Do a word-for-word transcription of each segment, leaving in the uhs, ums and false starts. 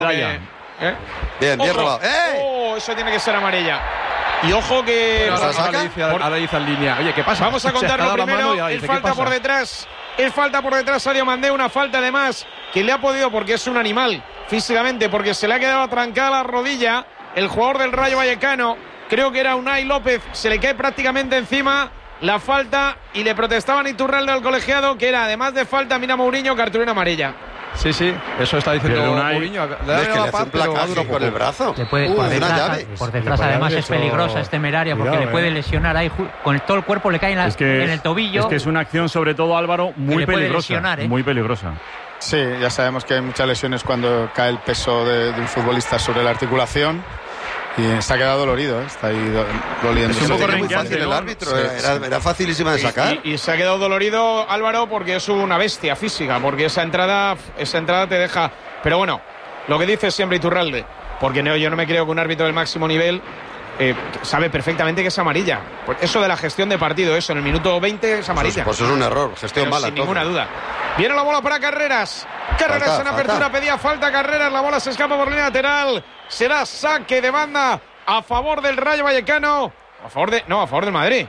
Eh, ¿Eh? Bien, bien ojo. robado. ¡Eh! Oh, eso tiene que ser amarilla. Y ojo que... Bueno, Ahora, saca? ahora, dice, ahora dice en línea. Oye, ¿qué pasa? Vamos a contarlo Se ha dado la primero. mano y ahora El dice, ¿qué falta pasa? por detrás. El falta por detrás, Sadio Mandé. Una falta además que le ha podido, porque es un animal físicamente, porque se le ha quedado atrancada la rodilla. El jugador del Rayo Vallecano, creo que era Unai López, se le cae prácticamente encima la falta y le protestaban Iturralde al colegiado, que era además de falta, mira Mourinho, cartulina amarilla. Sí, sí, eso está diciendo Pero Unai- Mourinho. Le Es da que le la hace par, un pero va placaje duro con poco. el brazo. Le puede, Uh, por una detrás, llave. por Le detrás puede además haber es hecho- peligrosa, es temeraria, porque Cuidado, le puede eh. lesionar ahí ju- con todo el cuerpo, le cae en, la- Es que, en el tobillo. es que es una acción, sobre todo, Álvaro, muy le puede peligrosa. lesionar, ¿eh? Muy peligrosa. Sí, ya sabemos que hay muchas lesiones cuando cae el peso de, de un futbolista sobre la articulación y se ha quedado dolorido, ¿eh? Está ahí do, doliendo. Es un Lo poco tenía muy renqueante, fácil el ¿no? árbitro. Sí, era, sí. era facilísima de sacar. Y, y se ha quedado dolorido Álvaro porque es una bestia física, porque esa entrada, esa entrada te deja. Pero bueno, lo que dice siempre Iturralde, porque no, yo no me creo que un árbitro del máximo nivel eh, sabe perfectamente que es amarilla. Pues eso de la gestión de partido, eso en el minuto veinte es amarilla. Pues, pues es un error, gestión Pero mala. sin todo. ninguna duda. Viene la bola para Carreras. Carreras Falta, en apertura, falta. pedía falta Carreras, la bola se escapa por línea lateral. Será saque de banda a favor del Rayo Vallecano. A favor de. No, a favor del Madrid.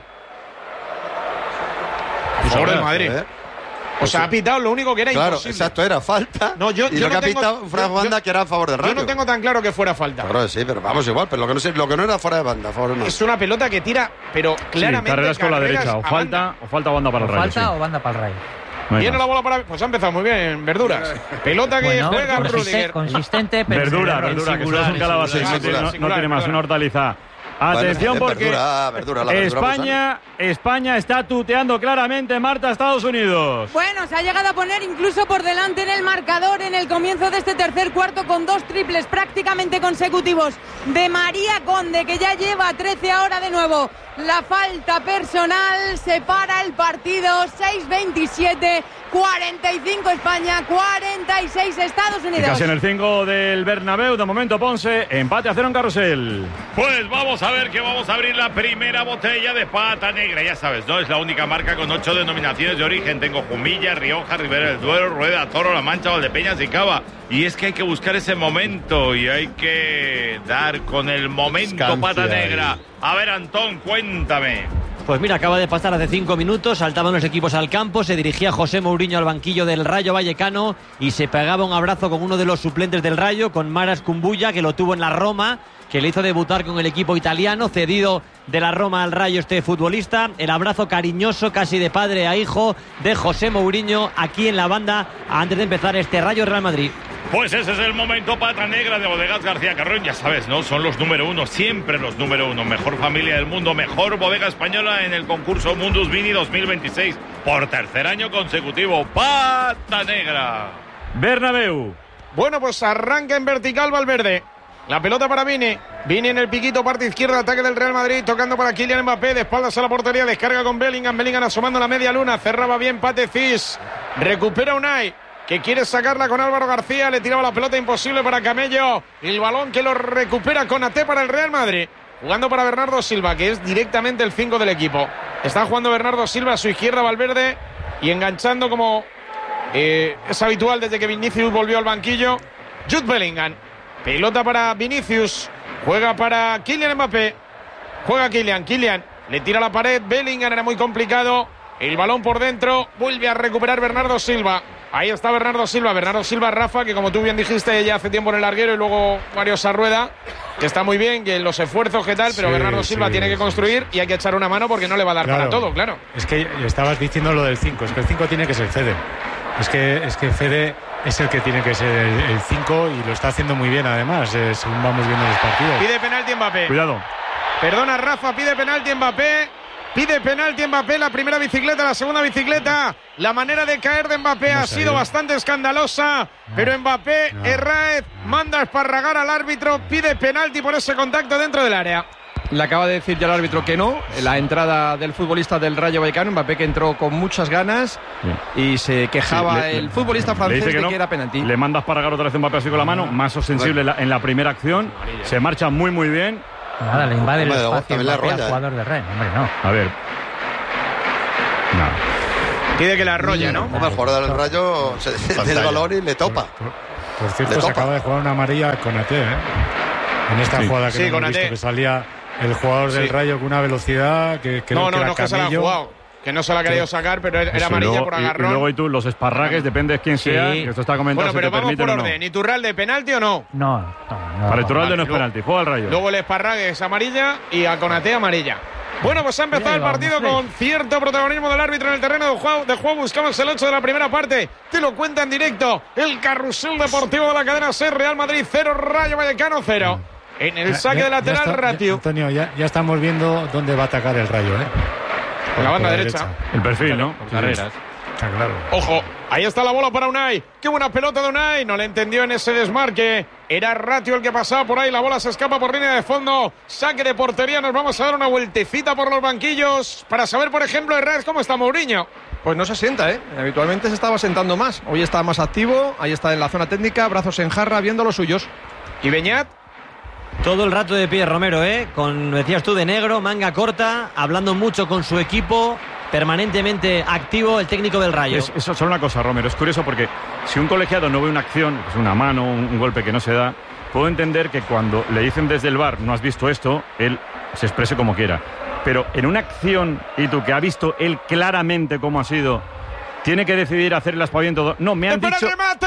A favor del Madrid. ¿Eh? O sea, ha pitado lo único que era Claro, imposible. exacto, era falta. No, yo- y yo lo que no ha tengo- pitado Fran yo- Banda yo- que era a favor de Rayo. Yo no tengo tan claro que fuera falta. Claro, sí, pero vamos igual, pero lo que no, sé- lo que no era fuera de banda, a favor no. Es una pelota que tira, pero claramente. Sí, Carreras con la Carreras derecha. O a falta, banda. o falta banda para el Rayo. ¿Falta sí. o banda para el Rayo? No hay Viene más. la bola para. Pues ha empezado muy bien, Verduras. Pelota que Bueno, juega consiste- Rudiger. consistente, pero Verdura, en verdura, que singular, solo es un en calabacín, singular, no, tiene- no- singular, no tiene más, singular. una hortaliza. Atención Bueno, porque verdura, verdura, la verdura España, España está tuteando claramente Marta a Estados Unidos. Bueno, se ha llegado a poner incluso por delante en el marcador en el comienzo de este tercer cuarto con dos triples prácticamente consecutivos de María Conde, que ya lleva trece ahora de nuevo. La falta personal separa el partido. Seis veintisiete, cuarenta y cinco España, cuarenta y seis Estados Y Unidos. casi en el cinco del Bernabéu, de momento Ponce, empate a cero en Carrusel. Pues vamos a ver que vamos a abrir la primera botella de Pata Negra. Ya sabes, no es la única marca con ocho denominaciones de origen. Tengo Jumilla, Rioja, Ribera del Duero, Rueda, Toro, La Mancha, Valdepeñas y Cava. Y es que hay que buscar ese momento y hay que dar con el momento Escancia Pata ahí. Negra. A ver, Antón, cuéntame. Pues mira, acaba de pasar hace cinco minutos, saltaban los equipos al campo, se dirigía José Mourinho al banquillo del Rayo Vallecano y se pegaba un abrazo con uno de los suplentes del Rayo, con Maras Kumbuya, que lo tuvo en la Roma, que le hizo debutar con el equipo italiano, cedido de la Roma al Rayo este futbolista. El abrazo cariñoso, casi de padre a hijo, de José Mourinho aquí en la banda antes de empezar este Rayo Real Madrid. Pues ese es el momento Pata Negra de Bodegas García Carrón. Ya sabes, ¿no? Son los número uno, siempre los número uno. Mejor familia del mundo, mejor bodega española en el concurso Mundus Vini dos mil veintiséis. Por tercer año consecutivo, Pata Negra. Bernabéu. Bueno, pues arranca en vertical Valverde. La pelota para Vini. Vini en el piquito, parte izquierda, ataque del Real Madrid, tocando para Kylian Mbappé, de espaldas a la portería, descarga con Bellingham. Bellingham asomando la media luna, cerraba bien Pate Cis. Recupera Unai, que quiere sacarla con Álvaro García, le tiraba la pelota imposible para Camello. El balón que lo recupera Konaté para el Real Madrid. Jugando para Bernardo Silva, que es directamente el cinco del equipo. Está jugando Bernardo Silva a su izquierda, Valverde, y enganchando como eh, es habitual desde que Vinicius volvió al banquillo, Jude Bellingham. Pelota para Vinicius, juega para Kylian Mbappé, juega Kylian, Kylian, le tira a la pared, Bellingham, era muy complicado, el balón por dentro, vuelve a recuperar Bernardo Silva. Ahí está Bernardo Silva, Bernardo Silva, Rafa, que como tú bien dijiste ya hace tiempo en el larguero, y luego Mario Sarrueda, que está muy bien, que los esfuerzos que tal, pero Sí, Bernardo Silva sí, tiene que sí. construir y hay que echar una mano porque no le va a dar Claro. para todo, claro. Es que estabas diciendo lo del cinco, es que el cinco tiene que ser Fede. Es que, es que Fede es el que tiene que ser el cinco y lo está haciendo muy bien además, eh, según vamos viendo los partidos. Pide penalti Mbappé. Cuidado. Perdona Rafa, pide penalti Mbappé. Pide penalti Mbappé, la primera bicicleta, la segunda bicicleta. La manera de caer de Mbappé No ha sabía. sido bastante escandalosa, pero Mbappé, no. Herráez, manda a esparragar al árbitro, pide penalti por ese contacto dentro del área. Le acaba de decir ya el árbitro que no. La entrada del futbolista del Rayo Vallecano, Mbappé, que entró con muchas ganas y se quejaba Sí, le- el futbolista le francés dice de no. que era penalti. Le mandas para Mbappé otra vez Mbappé así con la mano, más ostensible en la, en la primera acción. Se marcha muy, muy bien. Nada, le invade el Hombre, espacio también la Mbappé al arrolla, ¿eh? jugador del Rennes. Hombre, no. A ver. No. Pide que la arrolla, ¿no? Hombre, el jugador del Rayo se desde el balón y le topa. Por cierto, se acaba de jugar una amarilla a Konaté, ¿eh? En esta sí. jugada que sí, no hemos visto, que salía el jugador del sí. Rayo con una velocidad que creo no, no, que era no, que se la ha jugado. Que no se la ha querido sacar, pero era Eso, amarilla luego, por agarrón. Y, y luego y tú, los esparragues, depende de quién sí. sea, que esto está comentado. Bueno, pero si te vamos por o no. orden. ¿Iturralde penalti o no? No, no, no. Para Iturralde vale, no es luego, penalti, juega al Rayo. Luego el esparrague es amarilla y a Konaté amarilla. Bueno, pues ha empezado el partido con cierto protagonismo del árbitro en el terreno de juego. De juego buscamos el ocho de la primera parte. Te lo cuenta en directo el carrusel deportivo de la cadena C. Real Madrid cero, Rayo Vallecano cero. En el saque ya, de lateral, ya está, Ratio. Ya, Antonio, ya, ya estamos viendo dónde va a atacar el Rayo, ¿eh? Por la banda por derecha. derecha. El perfil, ¿no? Por carreras. Está claro. Ojo, ahí está la bola para Unai. Qué buena pelota de Unai. No le entendió en ese desmarque. Era Ratio el que pasaba por ahí. La bola se escapa por línea de fondo. Saque de portería. Nos vamos a dar una vueltecita por los banquillos para saber, por ejemplo, Herrera, cómo está Mourinho. Pues no se sienta, ¿eh? Habitualmente se estaba sentando más. Hoy está más activo. Ahí está en la zona técnica, brazos en jarra, viendo los suyos. ¿Y Beñat? Todo el rato de pie, Romero, ¿eh? Con, decías tú, de negro, manga corta, hablando mucho con su equipo, permanentemente activo el técnico del Rayo. Es, eso solo una cosa, Romero, es curioso porque si un colegiado no ve una acción, pues una mano, un, un golpe que no se da, puedo entender que cuando le dicen desde el V A R no has visto esto, él se exprese como quiera. Pero en una acción, y tú que ha visto él claramente cómo ha sido, tiene que decidir hacer el aspaviento. No, me han ¡Espera dicho... el remate!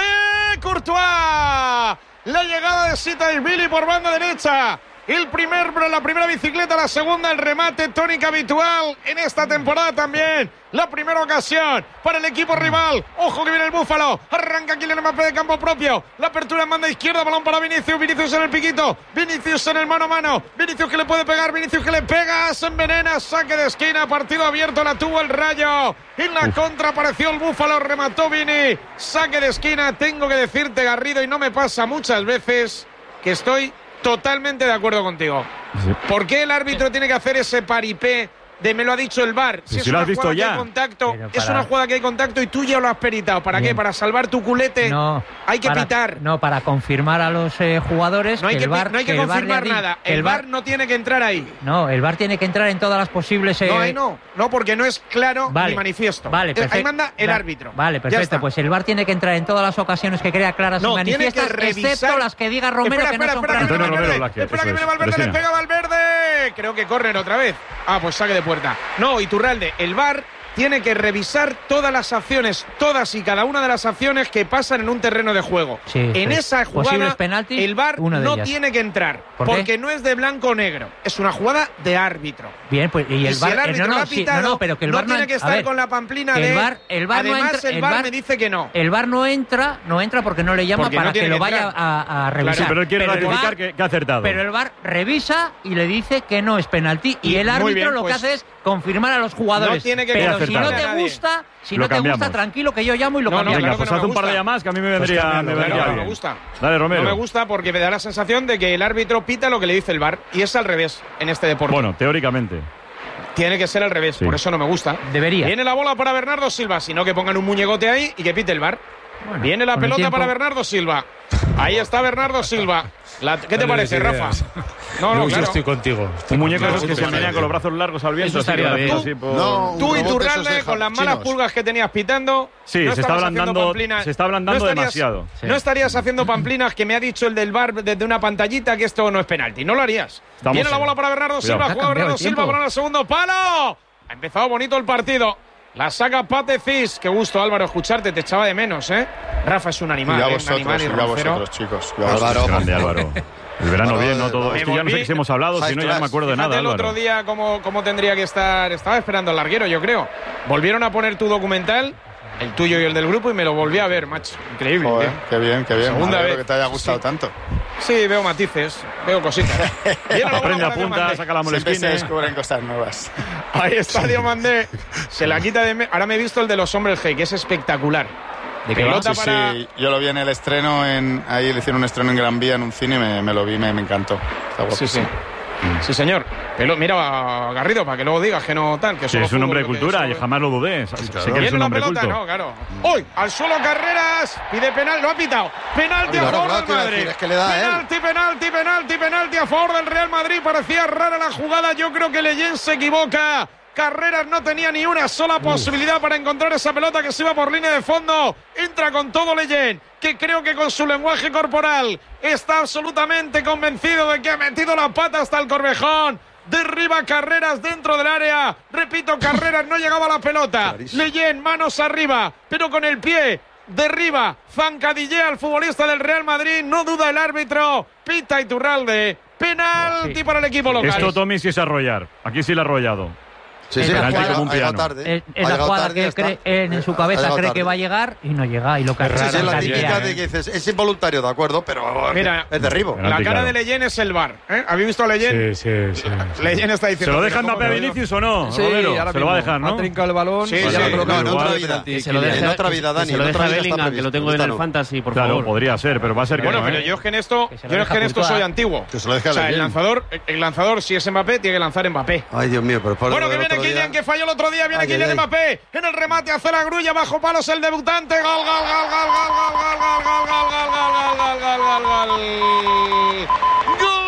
¡Courtois! La llegada de Sitaishvili por banda derecha. El primer, la primera bicicleta, la segunda, el remate, tónica habitual en esta temporada también. La primera ocasión para el equipo rival. Ojo que viene el Búfalo. Arranca Kylian Mbappé de campo propio. La apertura en banda izquierda, balón para Vinicius. Vinicius en el piquito. Vinicius en el mano a mano. Vinicius que le puede pegar. Vinicius que le pega. Se envenena. Saque de esquina. Partido abierto. La tuvo el Rayo. En la Uf. contra apareció el Búfalo. Remató Vini. Saque de esquina. Tengo que decirte, Garrido, y no me pasa muchas veces, que estoy totalmente de acuerdo contigo. Sí. ¿Por qué el árbitro tiene que hacer ese paripé de me lo ha dicho el V A R? Si, si es lo una has visto jugada ya. que hay contacto, para... es una jugada que hay contacto y tú ya lo has peritado. ¿Para Bien. qué? ¿Para salvar tu culete? No. Hay que para, pitar. No, para confirmar a los eh, jugadores. No hay que, que, el V A R, no hay que, que confirmar el V A R nada. el, el V A R no tiene que entrar ahí. No, el V A R tiene que entrar en todas las posibles. Eh... No, ahí no. No, porque no es claro vale. ni manifiesto. Vale, perfecto. Ahí manda el Va, árbitro. Vale, perfecto. Pues el V A R tiene que entrar en todas las ocasiones que crea claras no, y manifiestas, tiene que revisar... excepto las que diga Romero espera, que espera, no son espera, claras. que viene Romero, Valverde. Espera que es, viene Valverde, le pega Valverde. Creo que corren otra vez. Ah, pues saque de puerta. No, Iturralde, el V A R tiene que revisar todas las acciones, todas y cada una de las acciones que pasan en un terreno de juego. Sí, en sí. esa jugada, penaltis, el V A R no ellas. tiene que entrar, ¿Por porque qué? no es de blanco o negro, es una jugada de árbitro. Bien, pues y el y si V A R, el árbitro no, no, lo ha pitado, sí, no, no, pero que el no V A R no tiene que estar ver, con la pamplina de... El V A R, el V A R Además, no entra, el V A R me dice que no. El V A R no entra, no entra porque no le llama Porque para no que tiene lo que vaya entrar. a, a revisar. Claro, pero él quiere pero ratificar el V A R, que, que ha acertado. Pero el V A R revisa y le dice que no es penalti. Y, y el árbitro bien, lo pues, que hace es confirmar a los jugadores. No tiene que pero si no a te nadie. gusta, si Lo no te cambiamos. gusta, tranquilo que yo llamo y lo No, no, cambiamos. Venga, claro pues que no haz me un par de gusta. llamadas que a mí me Pues vendría, cámbialo, me claro, vendría no bien. me gusta. Dale, Romero. No me gusta porque me da la sensación de que el árbitro pita lo que le dice el V A R y es al revés en este deporte. Bueno, teóricamente. Tiene que ser al revés, Sí. por eso no me gusta. Debería. Viene la bola para Bernardo Silva, sino que pongan un muñegote ahí y que pite el V A R. Bueno, Viene la con el pelota tiempo- para Bernardo Silva. Ahí está Bernardo Silva. La- ¿Qué te Dale parece, ideas. Rafa? No, no, Yo claro. estoy contigo. Estoy Un muñeco contigo. esos que se menea con los brazos largos al viento. Eso estaría así, bien. así por- No, un Tú y robot tu de esos Ralde, de con las chinos. malas pulgas que tenías pitando. Sí, no se está estabas haciendo ablandando, pamplinas. se está ablandando no estarías- demasiado. Sí. No estarías haciendo pamplinas que me ha dicho el del V A R desde una pantallita que esto no es penalti. No lo harías. Estamos Viene la en- bola para Bernardo Cuidado. Silva. Ha Juega cambiado Bernardo el Silva tiempo. para el segundo palo. Ha empezado bonito el partido. La saca Pate Cis. Qué gusto, Álvaro, escucharte. Te echaba de menos, ¿eh? Rafa es un animal, Cuidado ¿eh? Un animal vosotros, y cuidado roncero. vosotros, chicos. Cuidado Álvaro. vosotros. Grande, Álvaro. El verano Álvaro, bien, ¿no? Todo. me Es que ya no sé volví- si hemos hablado, si no ya no me acuerdo de Fíjate nada, el Álvaro. otro día cómo, cómo tendría que estar. Estaba esperando al larguero, yo creo. Volvieron a poner tu documental, el tuyo y el del grupo, y me lo volví a ver, macho. Increíble. Joder, tío. qué bien, qué bien. Segunda Me alegro vez. que te haya gustado Sí. tanto. Sí, veo matices, veo cositas. Viene la bola Aprende a para punta, Diomandé. saca la Siempre se molesquina. descubren cosas nuevas. Ahí está Diomandé. Se la quita de... me- Ahora me he visto el de los hombres G, que es espectacular. ¿De qué va? Pelota Sí, para... sí, yo lo vi en el estreno, en, ahí le hicieron un estreno en Gran Vía en un cine y me, me lo vi, me, me encantó. Está guapo. Sí, sí. Sí, señor. Pelo- mira, Garrido, para que luego digas que no tal. Que Sí, solo es un hombre de fútbol, que cultura solo- y jamás lo dudé. Sé que eres Viene un la hombre pelota, culto. no, claro. ¡Uy! Al suelo Carreras. Pide penal, lo ha pitado. Penalti a Claro, favor claro, del te iba a Madrid. decir, es que le da a él. penalti, penalti, penalti, penalti a favor del Real Madrid. Parecía rara la jugada. Yo creo que Leyen se equivoca Carreras no tenía ni una sola posibilidad Uf. para encontrar esa pelota que se iba por línea de fondo. Entra con todo Leyen, que creo que con su lenguaje corporal está absolutamente convencido de que ha metido la pata hasta el Corvejón. Derriba Carreras dentro del área. Repito, Carreras no llegaba a la pelota. Leyen, manos arriba, pero con el pie. Derriba, zancadillea al futbolista del Real Madrid. No duda el árbitro. Pita Iturralde. Penalti sí. para el equipo local. Esto, Tommy, sí es arrollar. Aquí sí lo ha arrollado. Sí, sí, es ha la jugada, tarde. Es, es la jugada que cree, en su cabeza cree que va a llegar y no llega. Y lo que sí, sí, la típica de que dices, es involuntario, de acuerdo, pero mira, es derribo. La cara de Leyen es el V A R. ¿eh? ¿Habéis visto a Leyen? Sí, sí, sí. Leyen está diciendo. ¿Se lo dejan Mbappé a Vinicius o no? Sí, Rodero, se lo va a dejar, ¿no? Ha trincado el balón. Sí, sí, sí. Lo no, en otra vida. vida. Se lo deja, en otra vida, Dani. Se lo en deja otra vida Bellingham, que lo tengo en el no. Fantasy, por claro, favor. Claro, podría ser, pero va a ser que bueno, no, pero ¿eh? yo es que en esto, yo es que en esto soy antiguo. Que se lo deje a o sea, el Leyen. lanzador, el lanzador, si es Mbappé, tiene que lanzar Mbappé. Ay, Dios mío, pero por bueno, que viene Kylian, que falló el otro día. Viene Kylian Mbappé. En el remate hace la grulla bajo palos el debutante. Gol, gol, gol, gol, gol, gol, gol, gol, gol, gol, gol, gol, gol, gol, gol, gol. ¡Gol!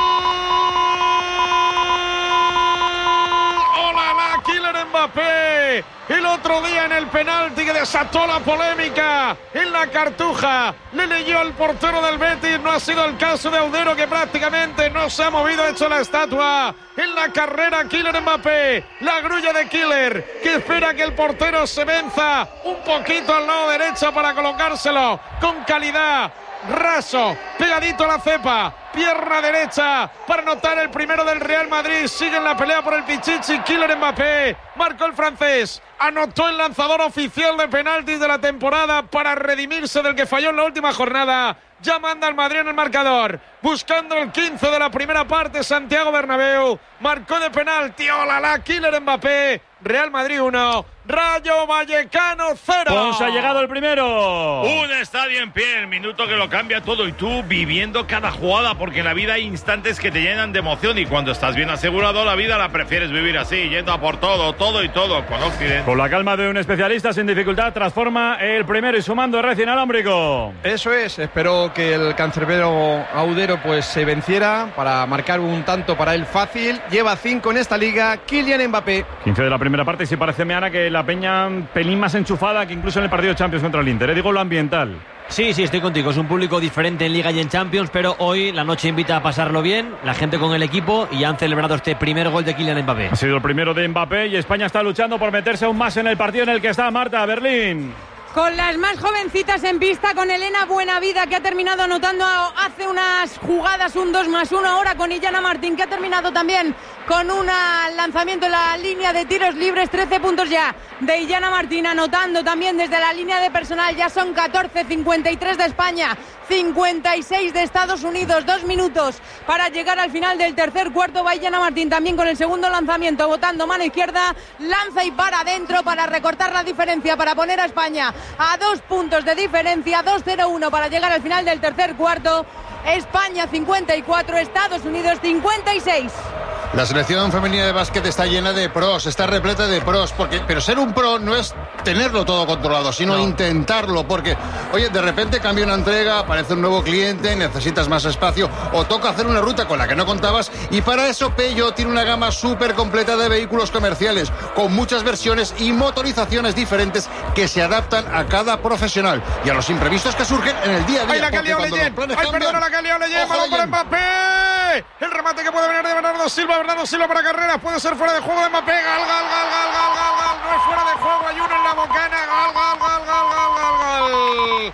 ¡Hola, la Kylian Mbappé! El otro día en el penalti que desató la polémica en la Cartuja, le leyó al portero del Betis. No ha sido el caso de Audero, que prácticamente no se ha movido, ha hecho la estatua. En la carrera, Kylian Mbappé, la grulla de Killer, que espera que el portero se venza un poquito al lado derecho para colocárselo con calidad. Raso, pegadito a la cepa, pierna derecha para anotar el primero del Real Madrid. Sigue en la pelea por el Pichichi. Kylian Mbappé marcó el francés, anotó el lanzador oficial de penaltis de la temporada para redimirse del que falló en la última jornada. Ya manda el Madrid en el marcador, buscando el quince de la primera parte. Santiago Bernabéu marcó de penalti. ¡Hola, la Kylian Mbappé! Real Madrid uno, Rayo Vallecano cero. Ponce ha llegado el primero. Un estadio en pie, el minuto que lo cambia todo, y tú viviendo cada jugada, porque en la vida hay instantes que te llenan de emoción, y cuando estás bien asegurado, la vida la prefieres vivir así, yendo a por todo, todo y todo, con Occident. Con la calma de un especialista, sin dificultad, transforma el primero y sumando recién alámbrico. Eso es, espero que el cancerbero Audero pues se venciera para marcar un tanto para él fácil. Lleva cinco en esta liga, Kylian Mbappé. quince de la primera parte, y sí parece, Meana, que la Peña un pelín más enchufada que incluso en el partido de Champions contra el Inter. ¿eh? Digo lo ambiental. Sí, sí, estoy contigo. Es un público diferente en Liga y en Champions, pero hoy la noche invita a pasarlo bien, la gente con el equipo, y han celebrado este primer gol de Kylian Mbappé. Ha sido el primero de Mbappé y España está luchando por meterse aún más en el partido en el que está Marta, Berlín. Con las más jovencitas en pista, con Elena Buenavida, que ha terminado anotando hace unas jugadas un dos más uno, ahora con Illana Martín, que ha terminado también con un lanzamiento en la línea de tiros libres. Trece puntos ya de Illana Martín, anotando también desde la línea de personal. Ya son catorce, cincuenta y tres de España, cincuenta y seis de Estados Unidos. Dos minutos para llegar al final del tercer cuarto. Va Illana Martín también con el segundo lanzamiento, botando mano izquierda, lanza y para adentro para recortar la diferencia, para poner a España a dos puntos de diferencia. Dos cero uno para llegar al final del tercer cuarto. España cincuenta y cuatro, Estados Unidos cincuenta y seis. La selección femenina de básquet está llena de pros, está repleta de pros, porque, pero ser un pro no es tenerlo todo controlado, sino no. intentarlo, porque, oye, de repente cambia una entrega, aparece un nuevo cliente, necesitas más espacio, o toca hacer una ruta con la que no contabas, y para eso Peugeot tiene una gama súper completa de vehículos comerciales, con muchas versiones y motorizaciones diferentes que se adaptan a cada profesional y a los imprevistos que surgen en el día a día. ¡Ay, la que ha liado Leyen! ¡Ay, perdona, la que ha liado Leyen! ¡Balón para Mbappé! El remate que puede venir de Bernardo Silva. Bernardo Silva para Carreras, puede ser fuera de juego de Mbappé. Gol, gol, gol, gol, gol, gol, gol. No es fuera de juego, hay uno en la bocana. Gol, gol, gol, gol, gol, gol, gol.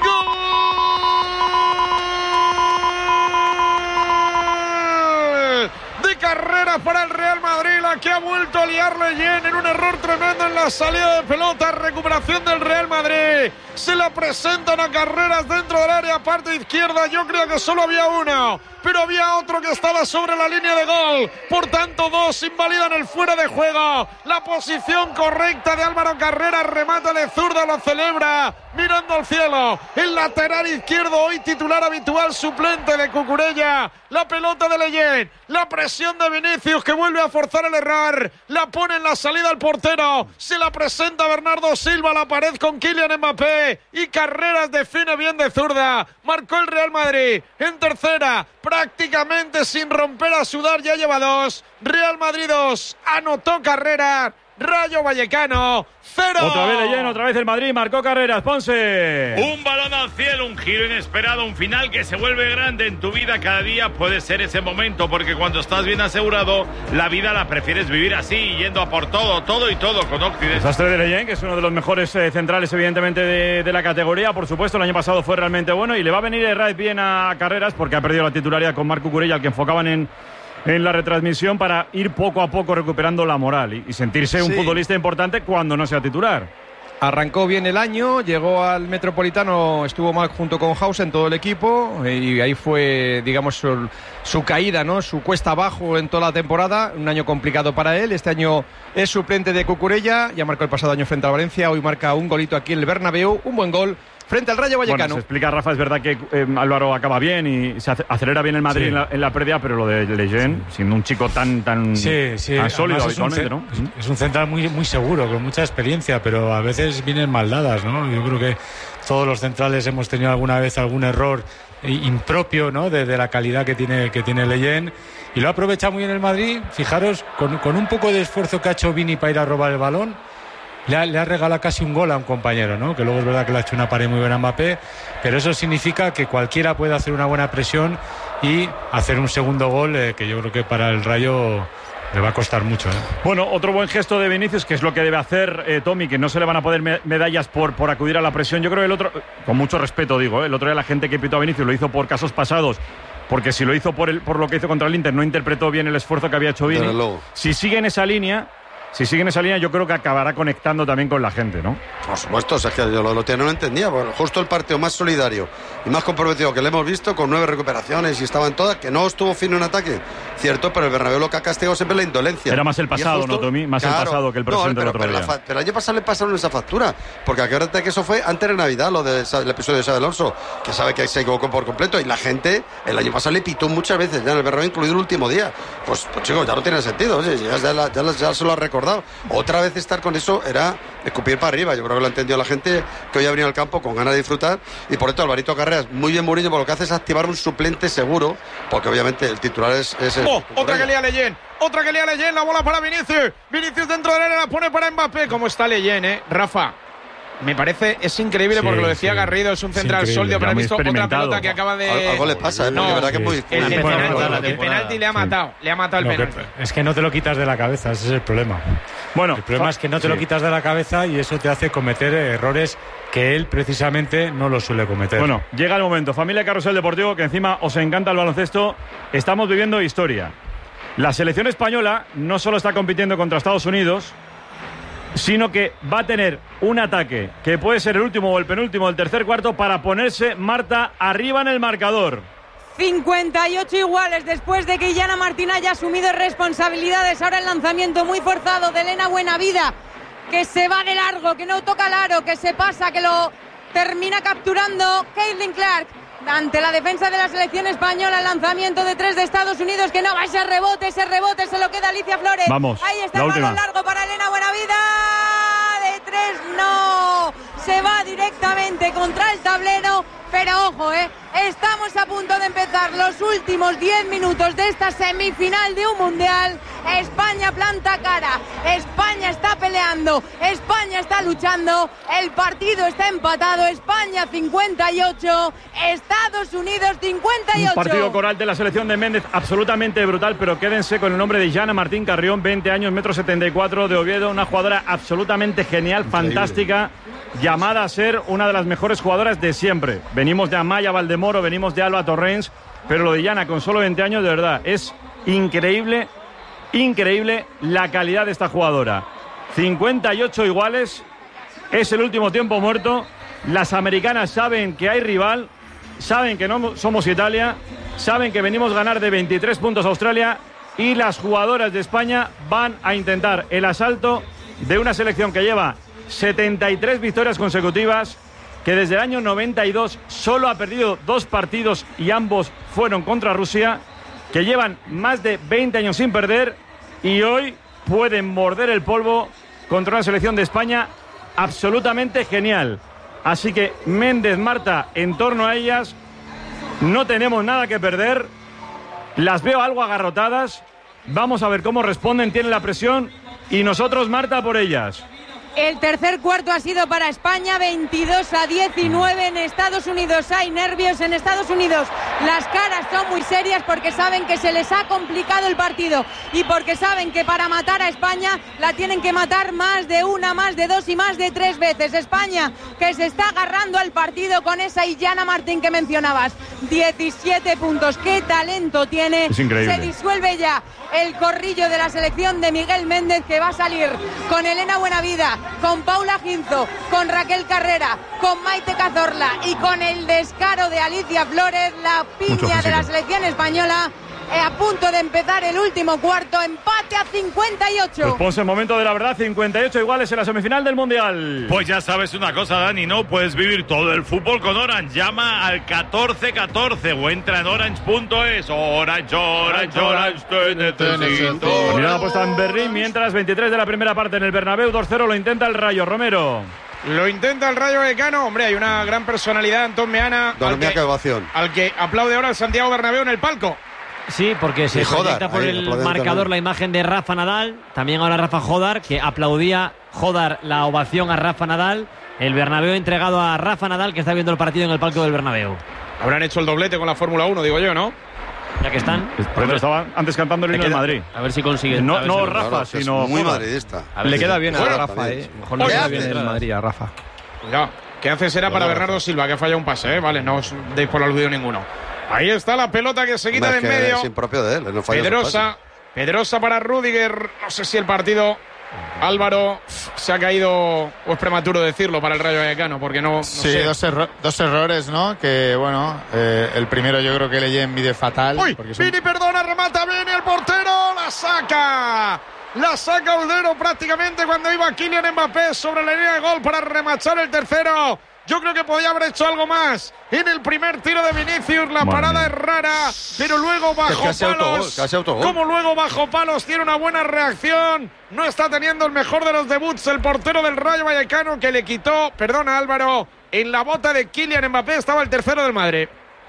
Gol de Carreras para el Real Madrid, la que ha vuelto a liar Leyen en un error tremendo en la salida de pelota. Recuperación del Real Madrid. Se la presentan a Carreras dentro del área, parte izquierda. Yo creo que solo había uno, pero había otro que estaba sobre la línea de gol. Por tanto, dos invalidan el fuera de juego. La posición correcta de Álvaro Carreras, remata de zurda, lo celebra mirando al cielo. El lateral izquierdo, hoy titular habitual, suplente de Cucurella. La pelota de Leyen, la presión de Vinicius. Vinicius, que vuelve a forzar el error. La pone en la salida al portero. Se la presenta Bernardo Silva a la pared con Kylian Mbappé. Y Carreras define bien de zurda. Marcó el Real Madrid en tercera. Prácticamente sin romper a sudar, ya lleva dos. Real Madrid dos. Anotó Carreras. Rayo Vallecano, cero. Otra vez Leyen, otra vez el Madrid, marcó Carreras, Ponce. Un balón al cielo, un giro inesperado, un final que se vuelve grande en tu vida. Cada día puede ser ese momento, porque cuando estás bien asegurado, la vida la prefieres vivir así, yendo a por todo, todo y todo con Occidente. Desastre de Leyen, que es uno de los mejores eh, centrales, evidentemente, de, de la categoría. Por supuesto, el año pasado fue realmente bueno y le va a venir Herraiz bien a Carreras, porque ha perdido la titularidad con Marc Cucurella, al que enfocaban en... en la retransmisión, para ir poco a poco recuperando la moral y, y sentirse sí. un futbolista importante cuando no sea titular. Arrancó bien el año, llegó al Metropolitano, estuvo mal junto con Hausen, todo el equipo, y ahí fue, digamos, su, su caída, ¿no? Su cuesta abajo en toda la temporada, un año complicado para él. Este año es suplente de Cucurella, ya marcó el pasado año frente a Valencia, hoy marca un golito aquí en el Bernabéu, un buen gol frente al Rayo Vallecano. Bueno, se explica, Rafa, es verdad que eh, Álvaro acaba bien y se acelera bien el Madrid sí. en, la, en la pérdida, pero lo de Leyen, sí. siendo un chico tan tan, sí, sí. tan sólido habitualmente, ¿no? Es, es un central muy, muy seguro, con mucha experiencia, pero a veces vienen mal dadas, ¿no? Yo creo que todos los centrales hemos tenido alguna vez algún error impropio, ¿no? De, de la calidad que tiene, que tiene Leyen, y lo ha aprovechado muy bien el Madrid. Fijaros, con, con un poco de esfuerzo que ha hecho Vini para ir a robar el balón, Le ha, le ha regalado casi un gol a un compañero, ¿no? Que luego es verdad que le ha hecho una pared muy buena a Mbappé, pero eso significa que cualquiera puede hacer una buena presión y hacer un segundo gol, eh, que yo creo que para el Rayo le va a costar mucho, ¿eh? Bueno, otro buen gesto de Vinicius, que es lo que debe hacer eh, Tommy, que no se le van a poder me medallas por, por acudir a la presión. Yo creo que el otro, con mucho respeto digo, ¿eh? el otro día la gente que pitó a Vinicius lo hizo por casos pasados, porque si lo hizo por, el, por lo que hizo contra el Inter, no interpretó bien el esfuerzo que había hecho Vini. Si sigue en esa línea... Si sigue en esa línea, yo creo que acabará conectando también con la gente, ¿no? Por supuesto, o sea, que yo lo, lo, no lo entendía. Bueno, justo el partido más solidario y más comprometido que le hemos visto, con nueve recuperaciones y estaban todas, que no estuvo fino en ataque, cierto, pero el Bernabéu lo que ha castigado siempre la indolencia. Era más el pasado, justo, ¿no, Tommy? Más claro, el pasado que el presente no, pero, del otro pero día. La pero el año pasado le pasaron esa factura, porque acuérdate que eso fue antes de Navidad, lo del de, episodio de Xabi Alonso, que sabe que se equivocó por completo, y la gente el año pasado le pitó muchas veces ya en el Bernabéu, incluido el último día. Pues, pues chicos, ya no tiene sentido, oye, ya, ya, ya, ya, ya se lo ha recordado. Otra vez estar con eso era escupir para arriba. Yo creo que lo ha entendido la gente, que hoy ha venido al campo con ganas de disfrutar, y por esto Alvarito Carreras, muy bien Mourinho, porque lo que hace es activar un suplente seguro, porque obviamente el titular es... es el, oh, otra que lía Leyen, otra que lía Leyen, la bola para Vinicius, Vinicius dentro del área, la pone para Mbappé. ¿Cómo está Leyen, eh? Rafa, me parece, es increíble, sí, porque lo decía sí. Garrido, es un central es sólido, pero ha visto otra pelota que acaba de... Algo le pasa, ¿eh? No, de verdad que es muy... El, el, penalti, el penalti le ha matado, sí. le ha matado el no, penalti. Que, es que no te lo quitas de la cabeza, ese es el problema. Bueno, el problema es que no te sí. lo quitas de la cabeza, y eso te hace cometer errores que él precisamente no los suele cometer. Bueno, llega el momento. Familia Carrusel Deportivo, que encima os encanta el baloncesto, estamos viviendo historia. La selección española no solo está compitiendo contra Estados Unidos, sino que va a tener un ataque que puede ser el último o el penúltimo del tercer cuarto para ponerse, Marta, arriba en el marcador. cincuenta y ocho iguales después de que Illana Martín haya asumido responsabilidades. Ahora el lanzamiento muy forzado de Elena Buenavida, que se va de largo, que no toca el aro, que se pasa, que lo termina capturando Caitlin Clark. Ante la defensa de la selección española, el lanzamiento de tres de Estados Unidos, que no va ese rebote, ese rebote se lo queda Alicia Flores. Vamos, ahí está el balón largo para Elena Buenavida. De tres, no. Se va directamente contra el tablero. Pero ojo, eh, estamos a punto de empezar los últimos diez minutos de esta semifinal de un mundial. España planta cara, España está peleando, España está luchando, el partido está empatado. España cincuenta y ocho, Estados Unidos cincuenta y ocho. Un partido coral de la selección de Méndez absolutamente brutal, pero quédense con el nombre de Illana Martín Carrión, veinte años, metro setenta y cuatro, de Oviedo, una jugadora absolutamente genial, increíble, fantástica, llamada a ser una de las mejores jugadoras de siempre. Venimos de Amaya Valdemoro, venimos de Alba Torrens, pero lo de Illana con solo veinte años, de verdad, es increíble, increíble la calidad de esta jugadora. cincuenta y ocho iguales, es el último tiempo muerto. Las americanas saben que hay rival, saben que no somos Italia, saben que venimos a ganar de veintitrés puntos a Australia, y las jugadoras de España van a intentar el asalto de una selección que lleva setenta y tres victorias consecutivas, que desde el año noventa y dos solo ha perdido dos partidos y ambos fueron contra Rusia, que llevan más de veinte años sin perder y hoy pueden morder el polvo contra una selección de España absolutamente genial. Así que Méndez, Marta, en torno a ellas no tenemos nada que perder. Las veo algo agarrotadas. Vamos a ver cómo responden, tienen la presión y nosotros, Marta, por ellas. El tercer cuarto ha sido para España, veintidós a diecinueve en Estados Unidos. Hay nervios en Estados Unidos. Las caras son muy serias porque saben que se les ha complicado el partido y porque saben que para matar a España la tienen que matar más de una, más de dos y más de tres veces. España que se está agarrando al partido con esa Illana Martín que mencionabas. diecisiete puntos. ¡Qué talento tiene! Es increíble. Se disuelve ya el corrillo de la selección de Miguel Méndez, que va a salir con Elena Buenavida, con Paula Ginzo, con Raquel Carrera, con Maite Cazorla y con el descaro de Alicia Flores, la piña de la selección española. Eh, a punto de empezar el último cuarto, empate a cincuenta y ocho. Pues ponse el momento de la verdad, cincuenta y ocho iguales en la semifinal del Mundial. Pues ya sabes una cosa, Dani, ¿no? Puedes vivir todo el fútbol con Orange. Llama al catorce catorce o entra en orange punto es. Orange, Orange, Orange, te necesito. Mirada puesta en Berlín, mientras veintitrés de la primera parte en el Bernabéu, dos cero lo intenta el Rayo. Romero. Lo intenta el Rayo Vallecano. Hombre, hay una gran personalidad, Antón Meana, al que, al que aplaude ahora el Santiago Bernabéu en el palco. Sí, porque se proyecta por ahí, el marcador también la imagen de Rafa Nadal, también ahora Rafa Jodar, que aplaudía Jodar la ovación a Rafa Nadal. El Bernabéu entregado a Rafa Nadal, que está viendo el partido en el palco del Bernabéu. Habrán hecho el doblete con la Fórmula uno, digo yo, ¿no? Ya que están. Por eso estaban antes cantando el himno de Madrid. A ver si consiguen. No, ver no si Rafa, claro, sino muy Jodar. madridista. Le queda bien a bueno, Rafa, ¿eh? Mejor le queda bien el Madrid a Rafa. Ya, ¿qué hace será para Bernardo Silva, que ha fallado un pase, ¿eh? Vale, no os deis por aludido ninguno. Ahí está la pelota que se quita Hombre, de en es que medio. es impropio de él, no falla Pedrosa, Pedrosa para Rüdiger. No sé si el partido, Álvaro, se ha caído, o es prematuro decirlo para el Rayo Vallecano, porque no, no sí, sé. dos, erro dos errores, ¿no? Que, bueno, eh, el primero yo creo que Leyen mide fatal. ¡Uy! Porque son... Vini, perdona, remata bien el portero, la saca. La saca Uldero prácticamente cuando iba Kylian Mbappé sobre la línea de gol para remachar el tercero. Yo creo que podía haber hecho algo más en el primer tiro de Vinicius. La Madre parada mía. es rara, pero luego bajo casi palos. autogol, casi autogol. Como luego bajo palos tiene una buena reacción. No está teniendo el mejor de los debuts el portero del Rayo Vallecano, que le quitó, perdona Álvaro, en la bota de Kylian Mbappé estaba el tercero del Madrid.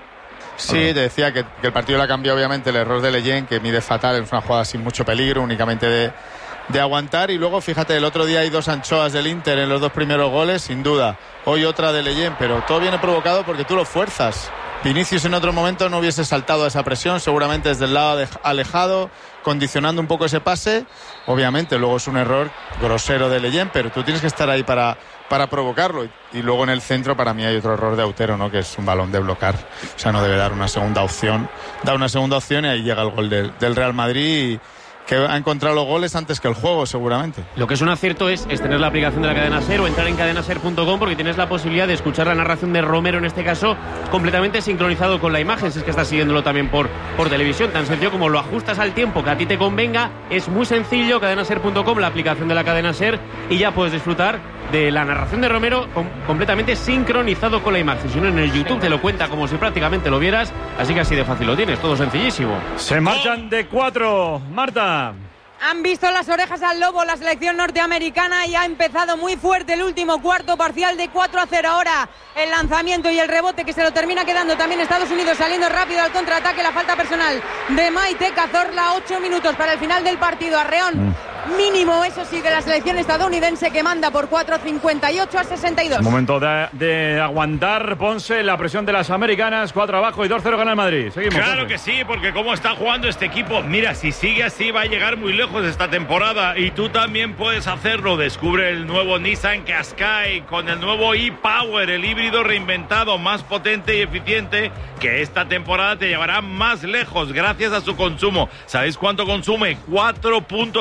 Sí, te decía que, que el partido le ha cambiado obviamente el error de Leyen, que mide fatal, es una jugada sin mucho peligro, únicamente de, de aguantar. Y luego, fíjate, el otro día hay dos anchoas del Inter en los dos primeros goles, sin duda. Hoy otra de Leyen, pero todo viene provocado porque tú lo fuerzas. Vinicius en otro momento no hubiese saltado a esa presión, seguramente desde el lado de, alejado, condicionando un poco ese pase. Obviamente luego es un error grosero de Leyen, pero tú tienes que estar ahí para, para provocarlo. Y luego en el centro para mí hay otro error de Autero, ¿no? Que es un balón de blocar. O sea, no debe dar una segunda opción. Da una segunda opción y ahí llega el gol del, del Real Madrid, que ha encontrado los goles antes que el juego, seguramente. Lo que es un acierto es, es tener la aplicación de la cadena SER o entrar en cadena ser punto com, porque tienes la posibilidad de escuchar la narración de Romero, en este caso, completamente sincronizado con la imagen, si es que estás siguiéndolo también por, por televisión. Tan sencillo como lo ajustas al tiempo que a ti te convenga. Es muy sencillo, cadena ser punto com, la aplicación de la cadena SER, y ya puedes disfrutar de la narración de Romero com completamente sincronizado con la imagen. Si no, en el YouTube te lo cuenta como si prácticamente lo vieras, así que así de fácil lo tienes, todo sencillísimo. Se marchan de cuatro, Marta. Han visto las orejas al lobo la selección norteamericana y ha empezado muy fuerte el último cuarto, parcial de cuatro a cero. Ahora el lanzamiento y el rebote que se lo termina quedando también Estados Unidos, saliendo rápido al contraataque. La falta personal de Maite Cazorla, ocho minutos para el final del partido. Arreón mm. mínimo, eso sí, de la selección estadounidense, que manda por cuatro, cincuenta y ocho a sesenta y dos. Momento de, de aguantar, Ponce, la presión de las americanas. Cuatro abajo y dos cero gana el Madrid. Seguimos. Claro Ponce. que sí, porque cómo está jugando este equipo. Mira, si sigue así va a llegar muy lejos esta temporada, y tú también puedes hacerlo. Descubre el nuevo Nissan Qashqai con el nuevo e-Power, el híbrido reinventado, más potente y eficiente, que esta temporada te llevará más lejos gracias a su consumo. ¿Sabéis cuánto consume? cuatro punto tres litros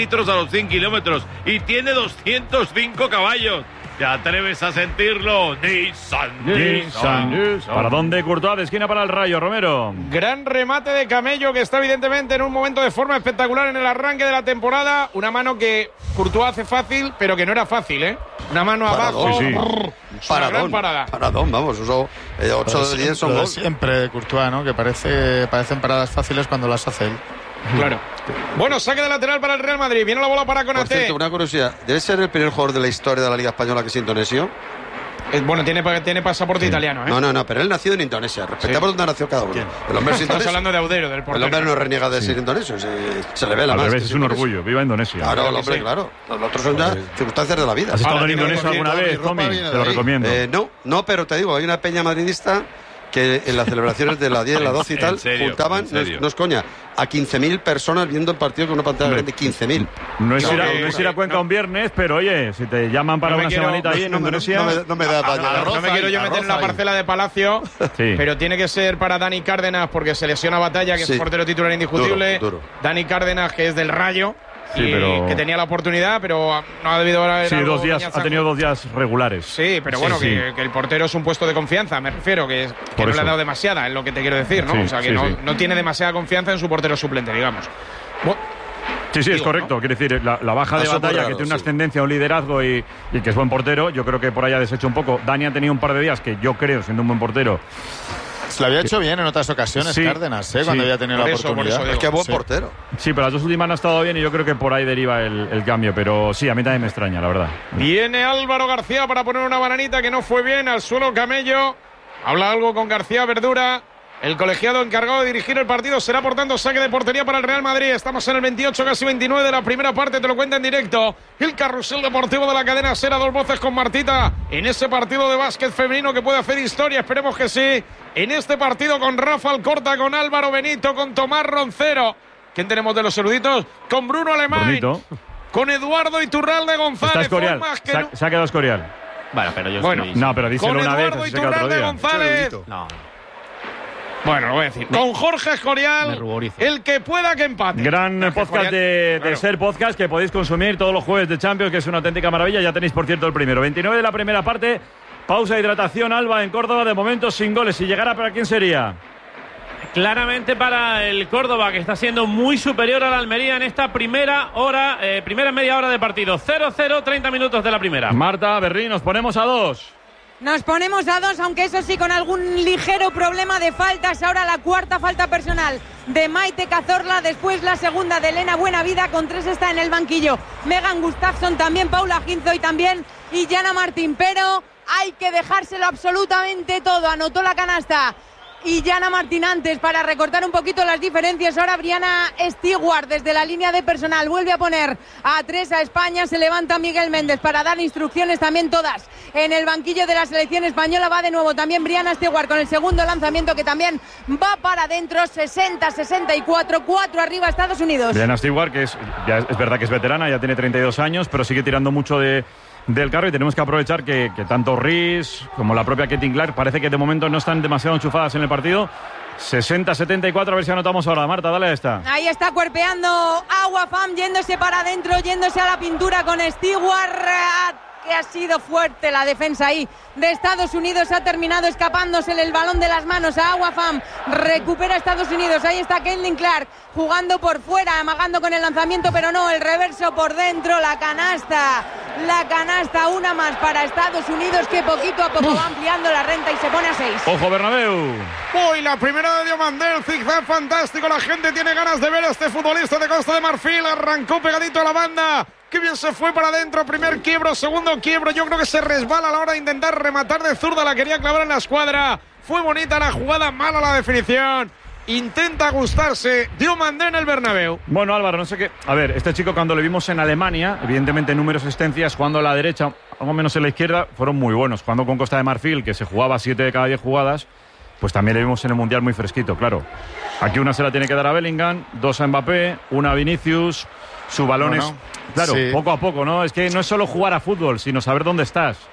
litros a los cien kilómetros y tiene doscientos cinco caballos. ¿Te atreves a sentirlo? Nissan, Nissan. Nissan. ¿Para dónde Courtois? De esquina para el Rayo, Romero. Gran remate de Camello, que está evidentemente en un momento de forma espectacular en el arranque de la temporada. Una mano que Courtois hace fácil, pero que no era fácil, ¿eh? Una mano Paradón, abajo. sí, sí. Brrr, Paradón, una gran parada. Paradón, vamos, eso, eh, ocho de diez son Lo de gol. siempre de Courtois, ¿no? Que parece, parecen paradas fáciles cuando las hace él. Claro. Bueno, saque de lateral para el Real Madrid. Viene la bola para Por Konaté. cierto, una curiosidad. ¿Debe ser el primer jugador de la historia de la Liga Española que es indonesio? Eh, bueno, tiene, tiene pasaporte italiano, ¿eh? No, no, no, pero él nació en Indonesia. Respetamos Sí. dónde nació cada uno. El hombre es Estamos indonesio. hablando de Audero, del portero. El hombre no reniega de ser indonesio, se, se le ve la Al más. revés, que es un indonesio. orgullo. Viva Indonesia. Claro, el que hombre, sí. claro. Los otros son ya circunstancias de la vida. ¿Has estado Ahora en tiene Indonesia que alguna decir, vez, mi ropa Tommy? viene Te de lo ahí. recomiendo. Eh, no, no, pero te digo, hay una peña madridista que en las celebraciones de la diez, la doce y ¿En tal, serio? juntaban, ¿En serio? no, es, no es coña, a quince mil personas viendo el partido con una pantalla Hombre. grande. quince mil. No es, ir a, que- no es ir a Cuenca no. un viernes, pero oye, si te llaman para No me una quiero- semanita ahí en no, me- Indonesia. no me, no me da para llegar. No me quiero yo meter en la parcela de Palacio, Sí. pero tiene que ser para Dani Cárdenas porque se lesiona Batalla, que Sí. es portero titular indiscutible. Duro, duro. Dani Cárdenas, que es del Rayo, Sí, y pero- que tenía la oportunidad, pero no ha debido haber Sí, algo dos días, Beñaza. ha tenido dos días regulares. Sí, pero bueno, Sí, que, sí. que el portero es un puesto de confianza, me refiero, que, que Por no le ha eso. dado demasiada, es lo que te quiero decir, ¿no? Sí, o sea, que sí, no, sí. no tiene demasiada confianza en su portero suplente, digamos. Bu- Sí, sí, es Digo, correcto. ¿no? Quiere decir, la, la baja de Eso es muy Batalla, raro, que tiene una sí. ascendencia, un liderazgo y, y que es buen portero, yo creo que por ahí ha deshecho un poco. Dani ha tenido un par de días que yo creo, siendo un buen portero. Se lo había hecho bien en otras ocasiones, Sí, Cárdenas, ¿eh? sí. Cuando había tenido Por la eso, por oportunidad. eso Es que es buen Sí. portero. Sí, pero las dos últimas no ha estado bien y yo creo que por ahí deriva el, el cambio. Pero sí, a mí también me extraña, la verdad. Viene Álvaro García para poner una bananita que no fue bien al suelo Camello. Habla algo con García Verdura. El colegiado encargado de dirigir el partido será, por tanto, saque de portería para el Real Madrid. Estamos en el veintiocho, casi veintinueve de la primera parte, te lo cuenta en directo. El carrusel deportivo de la cadena Ser a dos voces con Martita en ese partido de básquet femenino que puede hacer historia, esperemos que sí. En este partido con Rafa Alcorta, con Álvaro Benito, con Tomás Roncero. ¿Quién tenemos de los eruditos? Con Bruno Alemán. Bonito. Con Eduardo Iturralde Está González. Escorial. Formas que Se no- ha, se ha quedado Escorial. Bueno, pero yo Bueno, estoy- No, pero díselo Con una vez, Eduardo así se queda otro Iturralde día. González. No. Bueno, lo voy a decir. Con Jorge Me Escorial, ruborizo. el que pueda que empate. Gran Jorge podcast Escorial, de, de claro. Ser Podcast que podéis consumir todos los jueves de Champions, que es una auténtica maravilla. Ya tenéis, por cierto, el primero. veintinueve de la primera parte. Pausa, hidratación, Alba en Córdoba. De momento sin goles. Si llegara, ¿para quién sería? Claramente para el Córdoba, que está siendo muy superior a la Almería en esta primera hora, eh, primera media hora de partido. cero cero, treinta minutos de la primera. Marta, Berrín, nos ponemos a dos. Nos ponemos a dos, aunque eso sí, con algún ligero problema de faltas. Ahora la cuarta falta personal de Maite Cazorla, después la segunda de Elena Buenavida, con tres está en el banquillo Megan Gustafsson, también Paula Ginzo y también Illana Martín. Pero hay que dejárselo absolutamente todo. Anotó la canasta y Yana Martín antes para recortar un poquito las diferencias. Ahora Briana Stewart desde la línea de personal vuelve a poner a tres a España. Se levanta Miguel Méndez para dar instrucciones también todas en el banquillo de la selección española. Va de nuevo también Briana Stewart con el segundo lanzamiento que también va para adentro. sesenta sesenta y cuatro, cuatro arriba Estados Unidos. Diana Stewart, que es, ya es, es verdad que es veterana, ya tiene treinta y dos años, pero sigue tirando mucho de, del carro y tenemos que aprovechar que, que tanto Rhys como la propia Ketin Clark parece que de momento no están demasiado enchufadas en el partido. sesenta setenta y cuatro, a ver si anotamos ahora. Marta, dale a esta. Ahí está cuerpeando Agua Fam, yéndose para adentro, yéndose a la pintura con Stewart, que ha sido fuerte la defensa ahí de Estados Unidos. Ha terminado escapándose el balón de las manos a Agua Fam. Recupera Estados Unidos. Ahí está Caitlin Clark jugando por fuera, amagando con el lanzamiento, pero no, el reverso por dentro, la canasta. La canasta, una más para Estados Unidos, que poquito a poco va ampliando la renta y se pone a seis. Ojo, Bernabéu. Uy, la primera de Diomandel, zigzag fantástico. La gente tiene ganas de ver a este futbolista de Costa de Marfil. Arrancó pegadito a la banda. Qué bien se fue para adentro. Primer quiebro, segundo quiebro. Yo creo que se resbala a la hora de intentar rematar de zurda. La quería clavar en la escuadra. Fue bonita la jugada, mala la definición. Intenta gustarse Diomandé en el Bernabéu. Bueno, Álvaro, no sé qué. A ver, este chico cuando le vimos en Alemania, evidentemente números, asistencias, jugando a la derecha, algo menos en la izquierda, fueron muy buenos. Jugando con Costa de Marfil, que se jugaba siete de cada diez jugadas, pues también le vimos en el Mundial muy fresquito, claro. Aquí una se la tiene que dar a Bellingham, dos a Mbappé, una a Vinicius, su balón Bueno, es... Claro, sí. poco a poco, ¿no? Es que no es solo jugar a fútbol, sino saber dónde estás.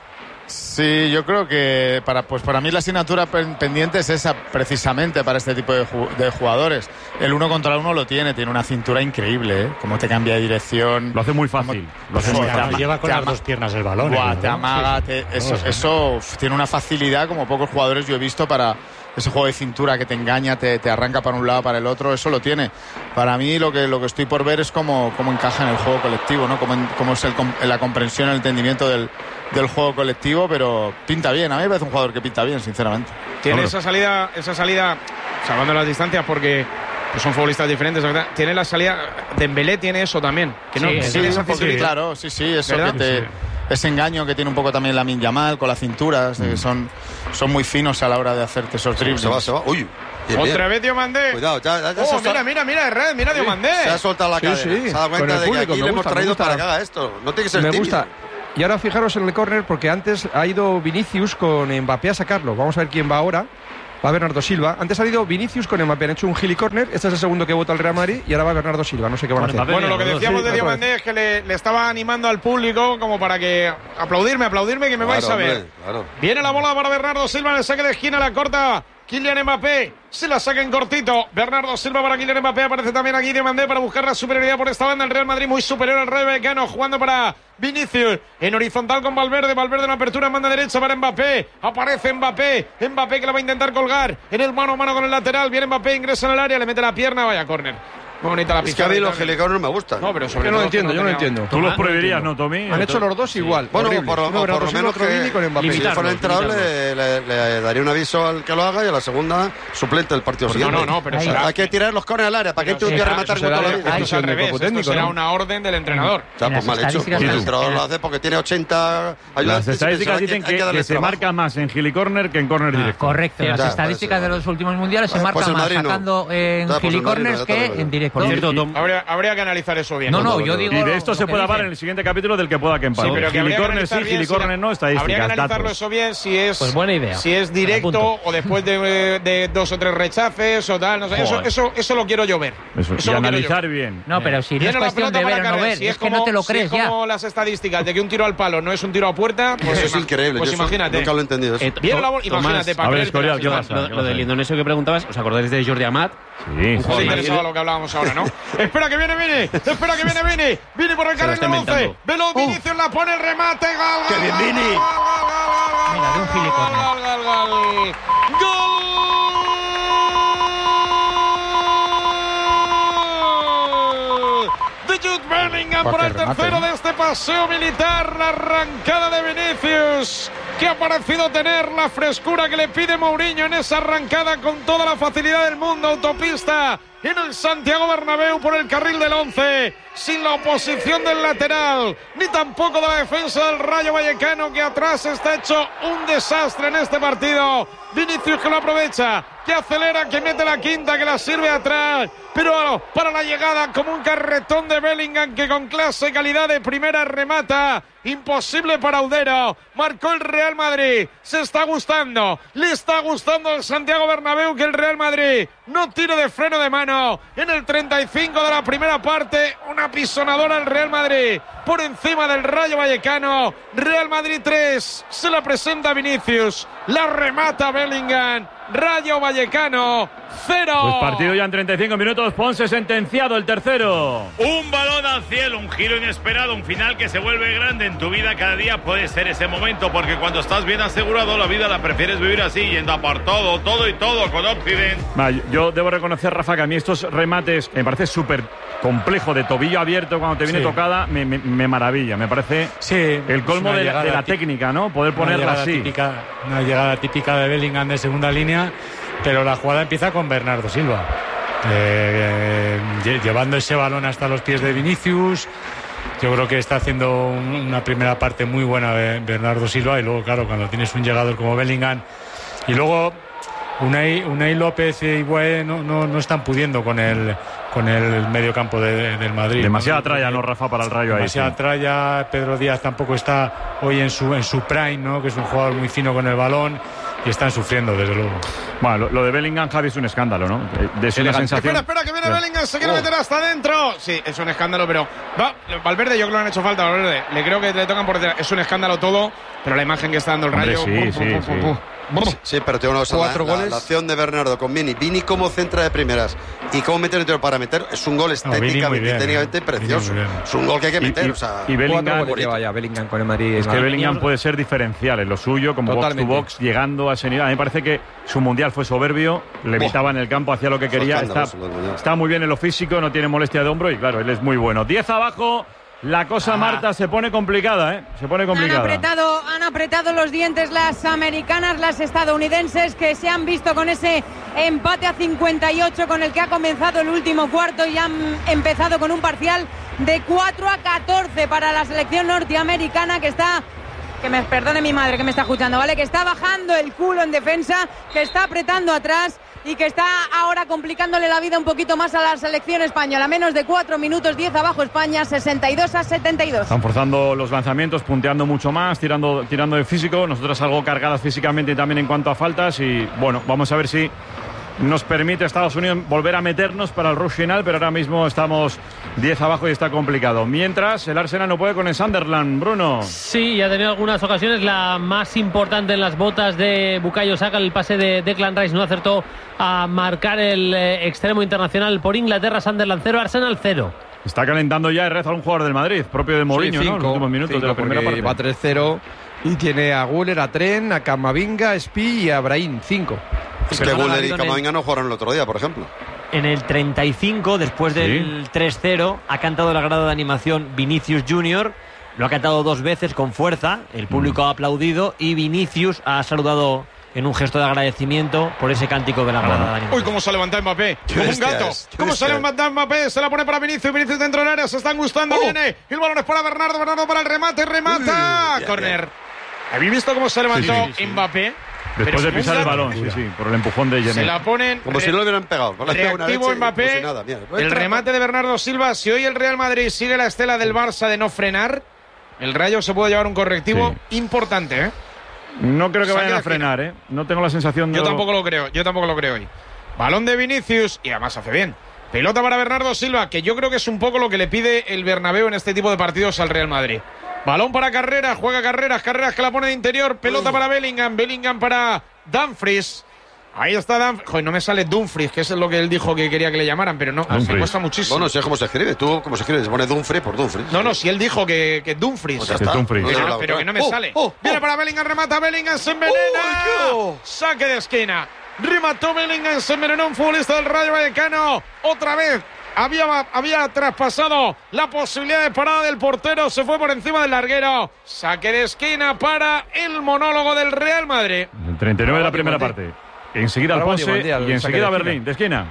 Sí, yo creo que para pues para mí la asignatura pendiente es esa precisamente para este tipo de, ju- de jugadores. El uno contra uno lo tiene, tiene una cintura increíble, ¿eh? Cómo te cambia de dirección. Lo hace muy fácil. Cómo, lo hace muy Lleva, fácil. lleva con te las ama- dos piernas el balón. Buah, ¿no? te amaga, Sí, te- sí. eso, No, sí. eso uf, tiene una facilidad como pocos jugadores yo he visto para ese juego de cintura que te engaña, te, te arranca para un lado, para el otro, eso lo tiene. Para mí lo que, lo que estoy por ver es cómo, cómo encaja en el juego colectivo, ¿no? Cómo, en- cómo es el, com- la comprensión, el entendimiento del, del juego colectivo, pero pinta bien. A mí me parece un jugador que pinta bien, sinceramente. Tiene Hombre. esa salida, esa salida, salvando las distancias porque pues, son futbolistas diferentes, ¿verdad? Tiene la salida, Dembélé tiene eso también. Que no, Sí, que sí, tiene esa un poquito, facilidad. claro, sí, sí, eso ¿Verdad? que te, ese engaño que tiene un poco también Lamine Yamal con las cinturas, de que son, son muy finos a la hora de hacerte esos dribles. Se va, se va. Uy. Bien, bien. Otra vez Diomandé. Cuidado, ya, ya, ya Oh, se, mira, ha, mira, mira, de red, mira Diomandé. se ha soltado la Sí, cadera. sí, Se ha dado con cuenta el de que público, aquí me le hemos gusta, me traído gusta. para que haga esto. No tiene que ser Me tímido. gusta. Y ahora fijaros en el córner porque antes ha ido Vinicius con Mbappé a sacarlo. Vamos a ver quién va ahora. Va Bernardo Silva. Antes ha ido Vinicius con Mbappé. Han hecho un gili córner. Este es el segundo que vota el Real Madrid y ahora va Bernardo Silva. No sé qué van a Con hacer. Mbappé. Bueno, lo que Sí, decíamos de otra Diomandé es que le, le estaba animando al público como para que aplaudirme, aplaudirme que me vais a Claro, ver. hombre, claro. Viene la bola para Bernardo Silva en el saque de esquina, la corta Kylian Mbappé. Se la saca en cortito. Bernardo Silva para Kylian Mbappé. Aparece también aquí Diomandé para buscar la superioridad por esta banda. El Real Madrid muy superior al Rayo Vallecano, jugando para Vinicius en horizontal con Valverde. Valverde en apertura en banda derecha para Mbappé. Aparece Mbappé. Mbappé que la va a intentar colgar en el mano a mano con el lateral. Viene Mbappé, ingresa en el área, le mete la pierna. Vaya córner. Muy bonita la Es que a pizarra. mí y los tal. gelicorners me gustan. No, pero sobre Yo no todo lo entiendo, que yo no lo tenía- entiendo. Tú los prohibirías, ¿no, Tommy? Han hecho los dos igual. Bueno, horribles. por, Uno o por Bernardo lo Silva, menos otro que, Vini con Mbappé. si Limitarlos, fuera entrable, limitarlos. le, le daría un aviso al que lo haga y a la segunda suplente del partido No, siguiente. no, no, pero Ahí. será- Hay que tirar los corners al área. ¿Para qué Pero tú quieres será- rematar eso con toda la será- vida? esto es al Del revés. cuerpo Esto técnico, será ¿no? una orden del entrenador. Ya, En pues las mal hecho. estadísticas El no. entrenador En lo la- hace porque tiene ochenta Las ayudantes. y estadísticas hay dicen hay que, que darles se trabajo. marca más en gilicórner que en córner directo. Correcto, las Ya, estadísticas parece, de los últimos mundiales se Pues marcan el más Madrid no. sacando en Ya, pues el gilicorners Madrid no, ya te lo que digo. en directo. Por cierto, Tom, Habría, habría que analizar eso bien. No, no, yo digo. Y de esto lo se que puede hablar dicen. en el siguiente capítulo del que pueda que empate. Sí, pero que habría que Gilicórner sí, analizar bien si gilicórner la- no, estadísticas, Habría que analizarlo datos. eso bien si es, Pues buena idea. si es directo Apunto. o después de, de dos o tres rechaces o tal. No sé, eso, Joder. eso, eso lo quiero yo ver. Eso, Eso y lo quiero analizar yo. bien. No, pero si no es Viene la cuestión pelota de para ver o no Carrera. ver, Si es que no te lo si crees es ya. como las estadísticas de que un tiro al palo no es un tiro a puerta, pues, Eso es ima- increíble. pues yo eso imagínate. Nunca lo he entendido. Eso. Eh, Viene la bola, Tomás, imagínate, para a ver, creértela, Escorial, si ¿qué no- pasa? Lo, lo del indonesio que preguntabas, ¿os acordáis de Jordi Amat? Sí, Un Nos jugador interesaba madrid- lo que hablábamos ahora, ¿no? Espera que viene Vini, espera que viene Vini, Vini por el Se lo carril está del once, inventando. Velo Vinicius la pone el remate, gol, ¡Qué gol, bien, gol, Vini! gol, gol, gol, Mira, de un gol, gilicorner. gol, gol, gol, gol de Jude Bellingham por el Cualquier remate, tercero ¿no? de este paseo militar, la arrancada de Vinicius, que ha parecido tener la frescura que le pide Mourinho en esa arrancada con toda la facilidad del mundo, autopista en el Santiago Bernabéu por el carril del once, sin la oposición del lateral, ni tampoco de la defensa del Rayo Vallecano, que atrás está hecho un desastre en este partido. Vinicius que lo aprovecha, que acelera, que mete la quinta, que la sirve atrás, pero para la llegada como un carretón de Bellingham que con clase y calidad de primera remata. Imposible para Audero, marcó el Real Madrid, se está gustando, le está gustando al Santiago Bernabéu que el Real Madrid no tire de freno de mano en el treinta y cinco de la primera parte, una pisonadora al Real Madrid por encima del Rayo Vallecano. Real Madrid tres, se la presenta Vinicius, la remata Bellingham, Rayo Vallecano cero. Pues partido ya en treinta y cinco minutos, Ponce sentenciado el tercero. Un balón al cielo, un giro inesperado, un final que se vuelve grande en tu vida. Cada día puede ser ese momento, porque cuando estás bien asegurado, la vida la prefieres vivir así, yendo a por todo, todo y todo con Occident. Va, yo debo reconocer, Rafa, que a mí estos remates me parece súper complejo, de tobillo abierto cuando te viene Sí. tocada, me, me- me maravilla. Me parece Sí, el colmo es una de, la- de llegada la tí- técnica, ¿no? Poder Una ponerla llegada así. típica, una llegada típica de Bellingham de segunda línea, pero la jugada empieza con Bernardo Silva, eh, lle- llevando ese balón hasta los pies de Vinicius. Yo creo que está haciendo un- una primera parte muy buena de Bernardo Silva, y luego, claro, cuando tienes un llegador como Bellingham, y luego Unai, Unai López y Higuaín no, no, no están pudiendo con el con el medio campo de- del Madrid. Demasiada ¿no? tralla, ¿no, Rafa, para el Rayo ahí? Demasiada sí. tralla. Pedro Díaz tampoco está hoy en su en su prime, ¿no? Que es un jugador muy fino con el balón. y están sufriendo, desde luego. Bueno, lo, lo de Bellingham, Javi, es un escándalo, ¿no? De, es una sensación... Espera, espera, que viene yeah. Bellingham, se quiere yeah. meter hasta adentro. Sí, es un escándalo, pero... Va, Valverde, yo creo que le han hecho falta, Valverde. Le creo que le tocan por detrás. Es un escándalo todo, pero la imagen que está dando el Rayo... Hombre, sí, sí, sí, sí. Sí, sí, pero tengo una cosa. Cuatro la, goles. La, la acción de Bernardo con Vini. Vini como centra de primeras y cómo meter el tiro para meter. Es un gol estéticamente, no, técnicamente eh. precioso. Es un gol que hay que meter. Y, y, o sea, y Bellingham, que vaya Bellingham con el Madrid. Es que Bellingham puede ser diferencial en lo suyo, como Totalmente. box to box, llegando a ese nivel. A mí me parece que su mundial fue soberbio, le evitaba en el campo, hacía lo que quería. Está, está muy bien en lo físico, no tiene molestia de hombro y claro, él es muy bueno. diez abajo. La cosa, ah. Marta, se pone complicada, ¿eh? Se pone complicada. Han apretado, han apretado los dientes las americanas, las estadounidenses, que se han visto con ese empate a cincuenta y ocho con el que ha comenzado el último cuarto y han empezado con un parcial de cuatro a catorce para la selección norteamericana, que está... Que me perdone mi madre que me está escuchando, ¿vale? Que está bajando el culo en defensa, que está apretando atrás y que está ahora complicándole la vida un poquito más a la selección española. Menos de cuatro minutos, diez abajo España, sesenta y dos a setenta y dos. Están forzando los lanzamientos, punteando mucho más, tirando, tirando de físico. Nosotros algo cargadas físicamente y también en cuanto a faltas. Y bueno, vamos a ver si nos permite Estados Unidos volver a meternos para el rush final, pero ahora mismo estamos diez abajo y está complicado. Mientras, el Arsenal no puede con el Sunderland, Bruno. Sí, ya ha tenido algunas ocasiones, la más importante en las botas de Bukayo Saka, el pase de Declan Rice no acertó a marcar el eh, extremo internacional por Inglaterra. Sunderland cero, Arsenal cero. Está calentando ya el rezo a un jugador del Madrid, propio de Mourinho, sí, cinco, ¿no? En los últimos minutos cinco, de la primera parte. Va tres cero y tiene a Guller, a Tren, a Camavinga, a Spi y a Brahim, cinco. Es que Guller y Camavinga no jugaron el otro día, por ejemplo. En el treinta y cinco, después del ¿Sí? tres cero, ha cantado la grada de animación Vinicius Junior. Lo ha cantado dos veces con fuerza. El público mm. ha aplaudido y Vinicius ha saludado en un gesto de agradecimiento por ese cántico de la grada de animación. Uy, cómo se ha levantado Mbappé, como un gato. ¿Cómo se ha levantado Mbappé? Se la pone para Vinicius, Vinicius dentro del área, se están gustando, oh. viene. Y el balón es para Bernardo, Bernardo para el remate, remata. Uh, Corner. ¿Habéis visto cómo se levantó sí, sí, sí. Mbappé? Después de pisar el balón, sí, sí, por el empujón de Jenner. Se la ponen... Como re... si no lo hubieran pegado. Reactivo Mbappé, si nada, el remate de Bernardo Silva. Si hoy el Real Madrid sigue la estela del Barça de no frenar, el Rayo se puede llevar un correctivo sí. importante, ¿eh? No creo que vayan a frenar, ¿eh? No tengo la sensación de... Yo tampoco lo creo, yo tampoco lo creo hoy. Balón de Vinicius, y además hace bien. Pelota para Bernardo Silva, que yo creo que es un poco lo que le pide el Bernabéu en este tipo de partidos al Real Madrid. Balón para Carreras, juega Carreras, Carreras que la pone de interior, pelota uh. para Bellingham, Bellingham para Dumfries. Ahí está Dumfries. Joder, no me sale Dumfries, que es lo que él dijo que quería que le llamaran, pero no, me cuesta muchísimo. Bueno, sé cómo se escribe, tú cómo se escribe, se pone Dumfries por Dumfries. No, no, si él dijo que, que Dumfries. Pues ya está. Dumfries. Pero, no, pero que no me oh, sale. Oh, oh, Viene para Bellingham, remata Bellingham, se envenena. Oh, saque de esquina. Remató Bellingham, se envenenó un futbolista del Rayo Vallecano. Otra vez. Había, había traspasado la posibilidad de parada del portero, se fue por encima del larguero. Saque de esquina para el monólogo del Real Madrid. El treinta y nueve de la primera parte. Enseguida al Ponce y enseguida Berlín, de esquina.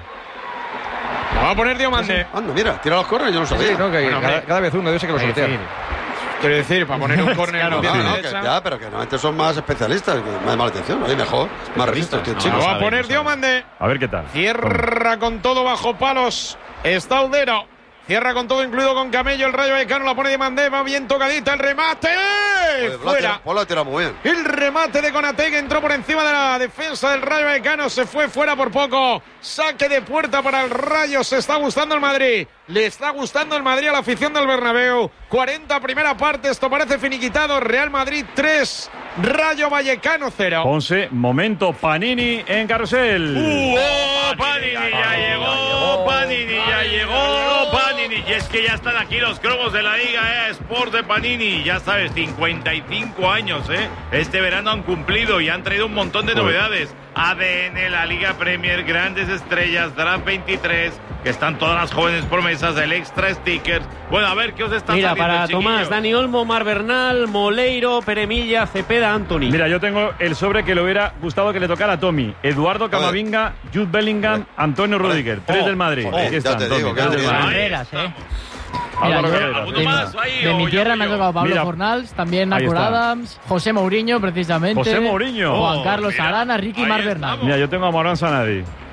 La va a poner Diomande. Anda, mira, tira los córneres, yo no sabía. Sí, no, que bueno, cada, cada vez uno, yo sé que lo sortea. Quiero decir, para poner un córner claro, no, no, que, ya, pero que normalmente son más especialistas, que más llama la atención, hay mejor, más vistos, tío, chicos. Lo va a poner Diomande. A ver qué tal. Cierra con todo bajo palos. Está Udero. Cierra con todo, incluido con Camello. El Rayo Vallecano la pone Diomandé. Va bien tocadita. El remate. Pues fuera. Pues la tira muy bien. El remate de Konaté, que entró por encima de la defensa del Rayo Vallecano. Se fue fuera por poco. Saque de puerta para el Rayo. Se está gustando el Madrid. Le está gustando el Madrid a la afición del Bernabéu. cuarenta primera parte. Esto parece finiquitado. Real Madrid tres. Rayo Vallecano cero. Ponce, momento Panini en carrusel. Uh, oh, Panini ya llegó. Panini ya llegó. Panini. Y es que ya están aquí los cromos de la Liga eh, Sport de Panini. Ya sabes, cincuenta y cinco años, ¿eh? Este verano han cumplido y han traído un montón de novedades. A D N, la Liga Premier, grandes estrellas, Draft veintitrés, que están todas las jóvenes promesas, el extra stickers. Bueno, a ver, ¿qué os está Mira, saliendo, para chiquillos? Tomás, Dani Olmo, Mar Bernal, Moleiro, Peremilla, Cepeda, Anthony. Mira, yo tengo el sobre que le hubiera gustado que le tocara a Tommy. Eduardo Camavinga, Jude Bellingham, Antonio Rudiger. Tres oh, del Madrid. Oh, Aquí están, ya te digo, Tommy, que Carreras, eh. Mira, Mira, yo, ¿alguno más? Ahí, de o mi yo, tierra yo, me ha tocado Pablo Mira, Fornals, también Nacor Adams, José Mourinho, precisamente. José Mourinho. Juan Carlos mira, Arana, Ricky Mar Bernal. Mira, yo tengo a Morán Sanadi.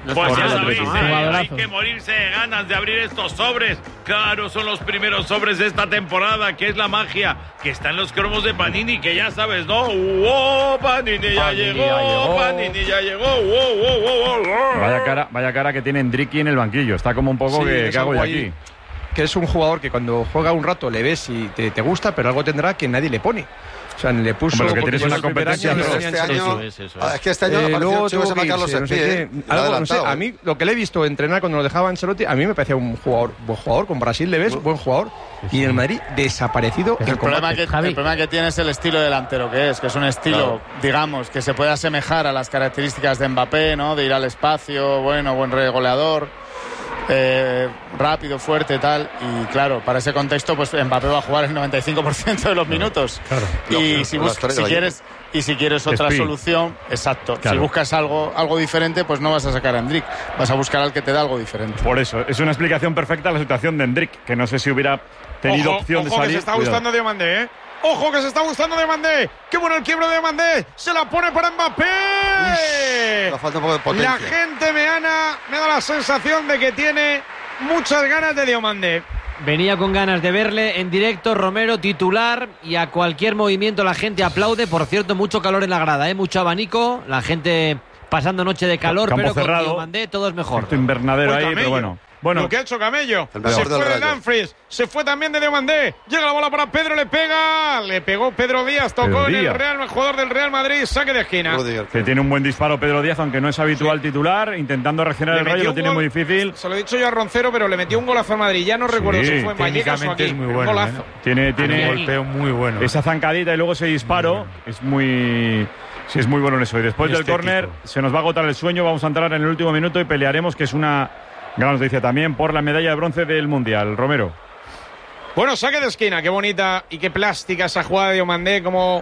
Pues ya Por sabéis, Atlético. eh, hay que morirse de ganas de abrir estos sobres. Claro, son los primeros sobres de esta temporada, que es la magia, que está en los cromos de Panini, que ya sabes, ¿no? ¡Oh, Panini ya Panini llegó! ya llegó. ¡Panini ya llegó! ¡Oh, oh, oh, oh! Vaya cara, vaya cara que tiene Ndriki en el banquillo. Está como un poco Sí, que, es ¿qué hago algo yo ahí aquí? Que es un jugador que cuando juega un rato le ves y te, te gusta, pero algo tendrá que nadie le pone. O sea, le puso... Hombre, lo que porque tienes es llegó una el primer competencia, año, pero no tenía este ni año- sentido. Eso es, eso Ah, es. es que este año Eh, apareció luego un chico que se tuvo llama Carlos irse, no sé Espí, qué. ¿eh? Algo, no sé, Adelantado, a ¿eh? mí lo que le he visto entrenar cuando lo dejaba Ancelotti, a mí me parecía un jugador, buen jugador. Con Brasil le ves, buen jugador. Y en el Madrid, desaparecido en El problema, combate. que, el problema que tiene es el estilo delantero que es, que es un estilo, digamos, que se puede asemejar a las características de Mbappé, ¿no? De ir al espacio, bueno, buen regoleador, eh, rápido, fuerte, tal. Y claro, para ese contexto, pues Mbappé va a jugar el noventa y cinco por ciento de los minutos. Claro. Y Lo- si, lo bus- estrella si allí. quieres y si quieres otra Espí. solución, exacto. Claro. Si buscas algo, algo diferente, pues no vas a sacar a Endrick, vas a buscar al que te da algo diferente. Por eso, es una explicación perfecta a la situación de Ndrik, que no sé si hubiera tenido ojo, opción ojo de salir. que se está Cuidado. gustando Diomandé, ¿eh? Ojo que se está gustando Diomandé. Qué bueno el quiebro de Diomandé. Se la pone para Mbappé. Le falta un poco de potencia. La gente meana me da la sensación de que tiene muchas ganas de Diomandé. Venía con ganas de verle en directo, Romero titular, y a cualquier movimiento la gente aplaude. Por cierto, mucho calor en la grada, ¿eh? Mucho abanico, la gente pasando noche de calor, Campo pero cerrado. con Diomandé todo es mejor. Efecto invernadero Fue ahí, Camello. pero bueno. Bueno, Lo que ha hecho Camello. El Se mejor del fue de Rayo. Dumfries. Se fue también de Diomandé. Llega la bola para Pedro, le pega. Le pegó Pedro Díaz. Tocó Pedro en el Díaz. Real, el jugador del Real Madrid. Saque de esquina. Rudiger. que tiene un buen disparo Pedro Díaz, aunque no es habitual titular, intentando reaccionar Le el Rayo, metió lo un tiene gol. muy difícil. Se lo he dicho yo a Roncero, pero le metió un golazo al Madrid. Ya no recuerdo Sí, si fue en Vallecas o técnicamente aquí. es muy Un bueno, golazo. ¿eh? Tiene, Un tiene golpeo muy bueno. esa zancadita y luego ese disparo. Es muy... Sí, es muy bueno en eso. Y después Muy del estético. córner se nos va a agotar el sueño. Vamos a entrar en el último minuto y pelearemos, que es una gran noticia también, por la medalla de bronce del Mundial. Romero. Bueno, saque de esquina. Qué bonita y qué plástica esa jugada de Diomandé. Cómo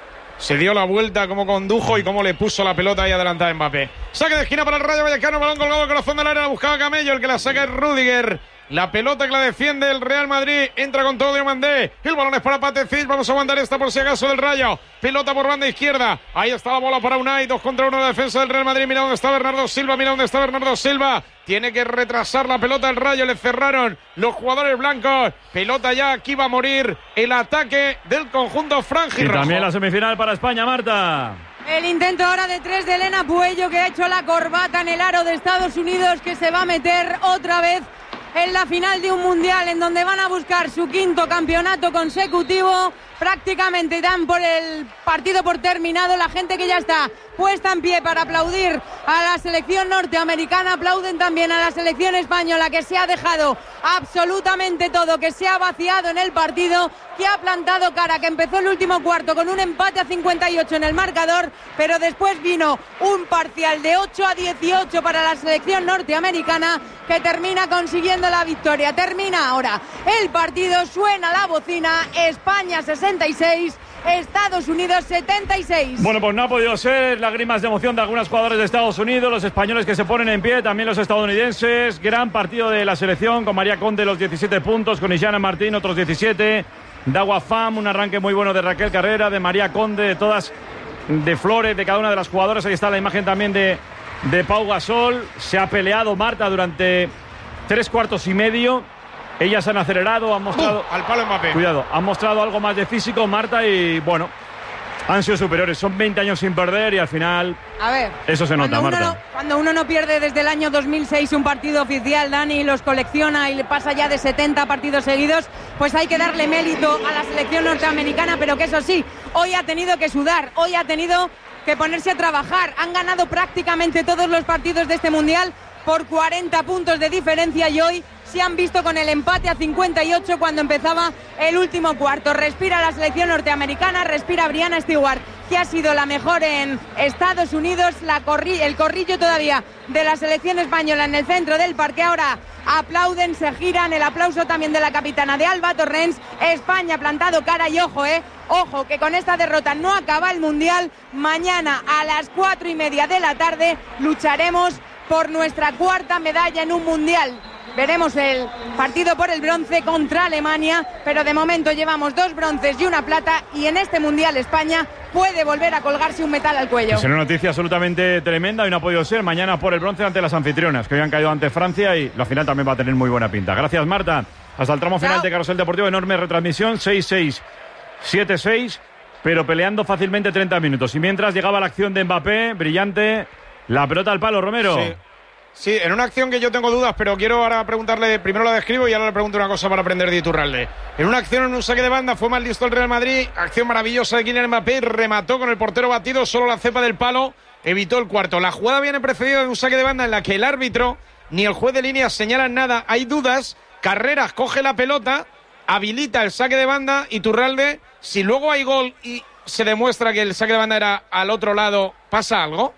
se dio la vuelta, cómo condujo y cómo le puso la pelota ahí adelantada a Mbappé. Saque de esquina para el Rayo Vallecano. Balón colgado al corazón del área. La buscaba Camello. El que la saca es Rudiger. La pelota que la defiende el Real Madrid. Entra con todo Diomandé. El balón es para Patecic. Vamos a aguantar esta por si acaso del Rayo. Pelota por banda izquierda. Ahí está la bola para Unai. Dos contra uno de la defensa del Real Madrid. Mira dónde está Bernardo Silva. Mira dónde está Bernardo Silva. Tiene que retrasar la pelota el Rayo. Le cerraron los jugadores blancos. Pelota ya. Aquí va a morir el ataque del conjunto Y franjirrojo. también la semifinal para España, Marta. El intento ahora de tres de Elena Puello, que ha hecho la corbata en el aro de Estados Unidos, que se va a meter otra vez en la final de un mundial en donde van a buscar su quinto campeonato consecutivo. Prácticamente dan por el partido por terminado. La gente que ya está puesta en pie para aplaudir a la selección norteamericana, aplauden también a la selección española, que se ha dejado absolutamente todo, que se ha vaciado en el partido, que ha plantado cara, que empezó el último cuarto con un empate a cincuenta y ocho en el marcador, pero después vino un parcial de ocho a dieciocho para la selección norteamericana, que termina consiguiendo la victoria. Termina ahora el partido, suena la bocina. España sesenta y seis, Estados Unidos setenta y seis. Bueno, pues no ha podido ser. Lágrimas de emoción de algunos jugadores de Estados Unidos, los españoles que se ponen en pie, también los estadounidenses. Gran partido de la selección, con María Conde los diecisiete puntos, con Illana Martín otros diecisiete. Dagua Fam, un arranque muy bueno de Raquel Carrera, de María Conde, de todas, de Flores, de cada una de las jugadoras. Ahí está la imagen también de, de Pau Gasol. Se ha peleado Marta durante tres cuartos y medio. Ellas han acelerado, han mostrado... ¡Bum! Al palo Mbappé. Cuidado, han mostrado algo más de físico, Marta, y bueno, han sido superiores. Son veinte años sin perder y al final A ver, eso se nota, cuando uno, Marta. no, cuando uno no pierde desde el año dos mil seis un partido oficial, Dani, los colecciona y le pasa ya de setenta partidos seguidos, pues hay que darle mérito a la selección norteamericana, pero que eso sí, hoy ha tenido que sudar, hoy ha tenido que ponerse a trabajar. Han ganado prácticamente todos los partidos de este Mundial por cuarenta puntos de diferencia y hoy se han visto con el empate a cincuenta y ocho cuando empezaba el último cuarto. Respira la selección norteamericana, respira Brianna Stewart, que ha sido la mejor en Estados Unidos. La corri- el corrillo todavía de la selección española en el centro del parque. Ahora aplauden, se giran. El aplauso también de la capitana de Alba Torrens. España ha plantado cara y ojo, eh. Ojo, que con esta derrota no acaba el Mundial. Mañana a las cuatro y media de la tarde lucharemos por nuestra cuarta medalla en un Mundial. Veremos el partido por el bronce contra Alemania, pero de momento llevamos dos bronces y una plata, y en este Mundial España puede volver a colgarse un metal al cuello. Es una noticia absolutamente tremenda y no ha podido ser. Mañana por el bronce ante las anfitrionas, que hoy han caído ante Francia, y la final también va a tener muy buena pinta. Gracias, Marta. Hasta el tramo final de Carrusel Deportivo. Enorme retransmisión, seis seis, siete seis, pero peleando fácilmente treinta minutos. Y mientras llegaba la acción de Mbappé, brillante, la pelota al palo, Romero. Sí. Sí, en una acción que yo tengo dudas, pero quiero ahora preguntarle, primero la describo y ahora le pregunto una cosa para aprender de Iturralde. En una acción, en un saque de banda, fue más listo el Real Madrid, acción maravillosa de Kylian Mbappé, remató con el portero batido, solo la cepa del palo evitó el cuarto. La jugada viene precedida de un saque de banda en la que el árbitro ni el juez de línea señalan nada, hay dudas, Carreras coge la pelota, habilita el saque de banda, Iturralde, si luego hay gol y se demuestra que el saque de banda era al otro lado, ¿pasa algo?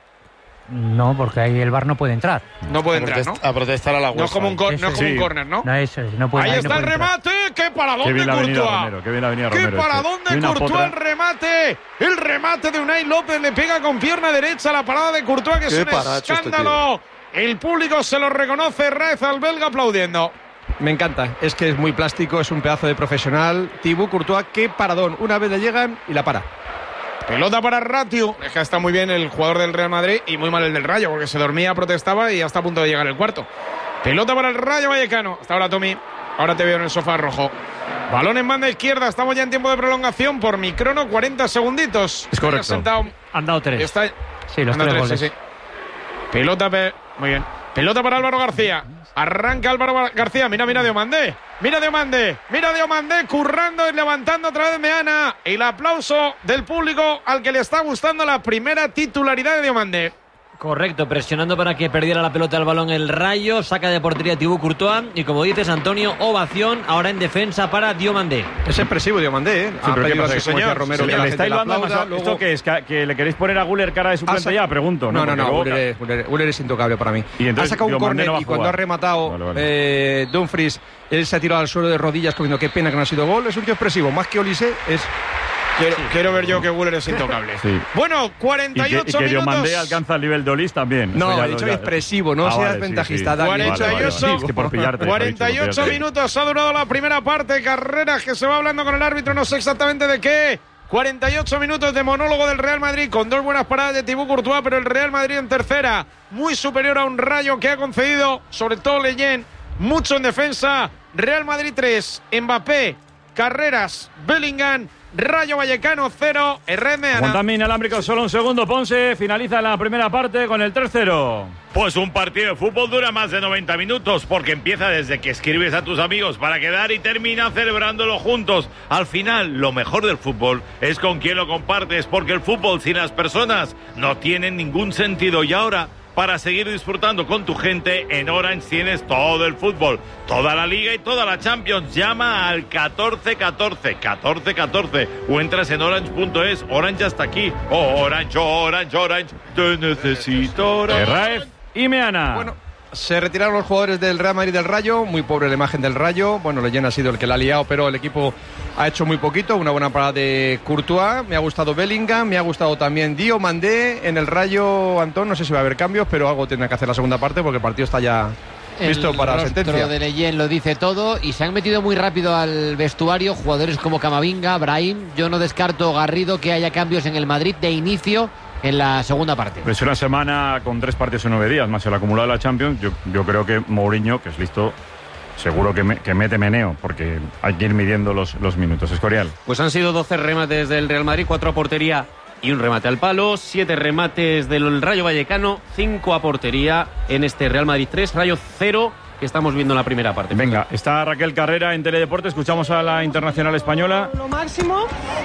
No, porque ahí el V A R no puede entrar. No puede entrar, ¿no? A protestar a la No es como un, cor- no es como sí. un córner, ¿no? No, eso es, no puede, ahí ahí está no el puede remate. ¡Qué paradón Qué de bien la avenida Courtois! Romero, qué bien la avenida ¡Qué Romero. paradón este. de Una Courtois! potra. El remate. El remate de Unai López le pega con pierna derecha la parada de Courtois, que es Qué un paracho escándalo. este El público se lo reconoce. Raez al belga aplaudiendo. Me encanta, es que es muy plástico, es un pedazo de profesional. Thibaut Courtois, qué paradón. Una vez le llegan y la para. Pelota para Ratiu. Es que está muy bien el jugador del Real Madrid y muy mal el del Rayo, porque se dormía, protestaba y ya está a punto de llegar el cuarto. Pelota para el Rayo Vallecano. Hasta ahora, Tommy. Ahora te veo en el sofá rojo. Balón en banda izquierda. Estamos ya en tiempo de prolongación por mi crono. cuarenta segunditos. Es correcto. Sentado. Han dado tres. Está... Sí, los Anda tres tres, goles. sí, sí. Pelota, pe... muy bien. Pelota para Álvaro García. Arranca Álvaro García. Mira, mira Diomandé. Mira Diomandé. Mira Diomandé currando y levantando otra vez Meana. Y el aplauso del público al que le está gustando la primera titularidad de Diomandé. Correcto, presionando para que perdiera la pelota al balón el Rayo, saca de portería Thibaut Courtois y, como dices, Antonio, ovación ahora en defensa para Diomandé. Es expresivo Diomandé, ¿eh? Sí, ha pero ¿qué pedido pasa? a su señor Sí, Romero sí, que la le gente está la hilando aplauda, más- luego- ¿Esto qué es? ¿Que, que le queréis poner a Guller cara de suplente Ha sa- ya? Pregunto. No, no, no, Porque Guller luego- es, Guller- Guller es intocable para mí. Y entonces ha sacado un Diomandé córner no va a y cuando jugar. ha rematado Vale, vale. eh, Dumfries, él se ha tirado al suelo de rodillas comiendo qué pena que no ha sido gol. Es un tío expresivo, más que Olise es... Quiero, quiero ver yo que Guller es intocable. Sí. Bueno, Y cuarenta y que, y ocho que Diomandé minutos. alcanza el nivel de Olis también. Eso No, ya he lo- dicho ya- expresivo, no Ah, seas vale, sí, ventajista, sí. Dani. Vale, vale, vale. cuarenta y ocho, Es que por pillarte, cuarenta y ocho por pillarte. minutos ha durado la primera parte. Carreras que se va hablando con el árbitro, no sé exactamente de qué. cuarenta y ocho minutos de monólogo del Real Madrid con dos buenas paradas de Thibaut Courtois, pero el Real Madrid en tercera, muy superior a un Rayo que ha concedido, sobre todo Leyen, mucho en defensa. Real Madrid tres, Mbappé, Carreras, Bellingham, Rayo Vallecano cero, Herrera. Aguantame inalámbrico solo un segundo, Ponce. Finaliza la primera parte con el tres cero. Pues un partido de fútbol dura más de noventa minutos porque empieza desde que escribes a tus amigos para quedar y termina celebrándolo juntos. Al final, lo mejor del fútbol es con quien lo compartes, porque el fútbol sin las personas no tiene ningún sentido. Y ahora, para seguir disfrutando con tu gente, en Orange tienes todo el fútbol, toda la Liga y toda la Champions. Llama al catorce catorce, catorce catorce o entras en orange punto es. Orange hasta aquí. Oh, Orange, Orange, Orange, te necesito Orange. Raef y Meana. Bueno, se retiraron los jugadores del Real Madrid del Rayo, muy pobre la imagen del Rayo. Bueno, Leyen ha sido el que la ha liado, pero el equipo ha hecho muy poquito. Una buena parada de Courtois, me ha gustado Bellingham, me ha gustado también Diomandé. En el Rayo, Antón, no sé si va a haber cambios, pero algo tendrá que hacer la segunda parte porque el partido está ya listo para la sentencia. El rostro de Leyen lo dice todo y se han metido muy rápido al vestuario jugadores como Camavinga, Brahim. Yo no descarto, Garrido, que haya cambios en el Madrid de inicio en la segunda parte. Pues una semana con tres partidos en nueve días, más el acumulado de la Champions. Yo, yo creo que Mourinho, que es listo, seguro que, me, que mete meneo, porque hay que ir midiendo los, los minutos. Escorial. Pues han sido doce remates del Real Madrid, cuatro a portería y un remate al palo, siete remates del Rayo Vallecano, cinco a portería en este Real Madrid tres, Rayo cero, que estamos viendo en la primera parte. Venga, está Raquel Carrera en Teledeporte, escuchamos a la internacional española. Lo máximo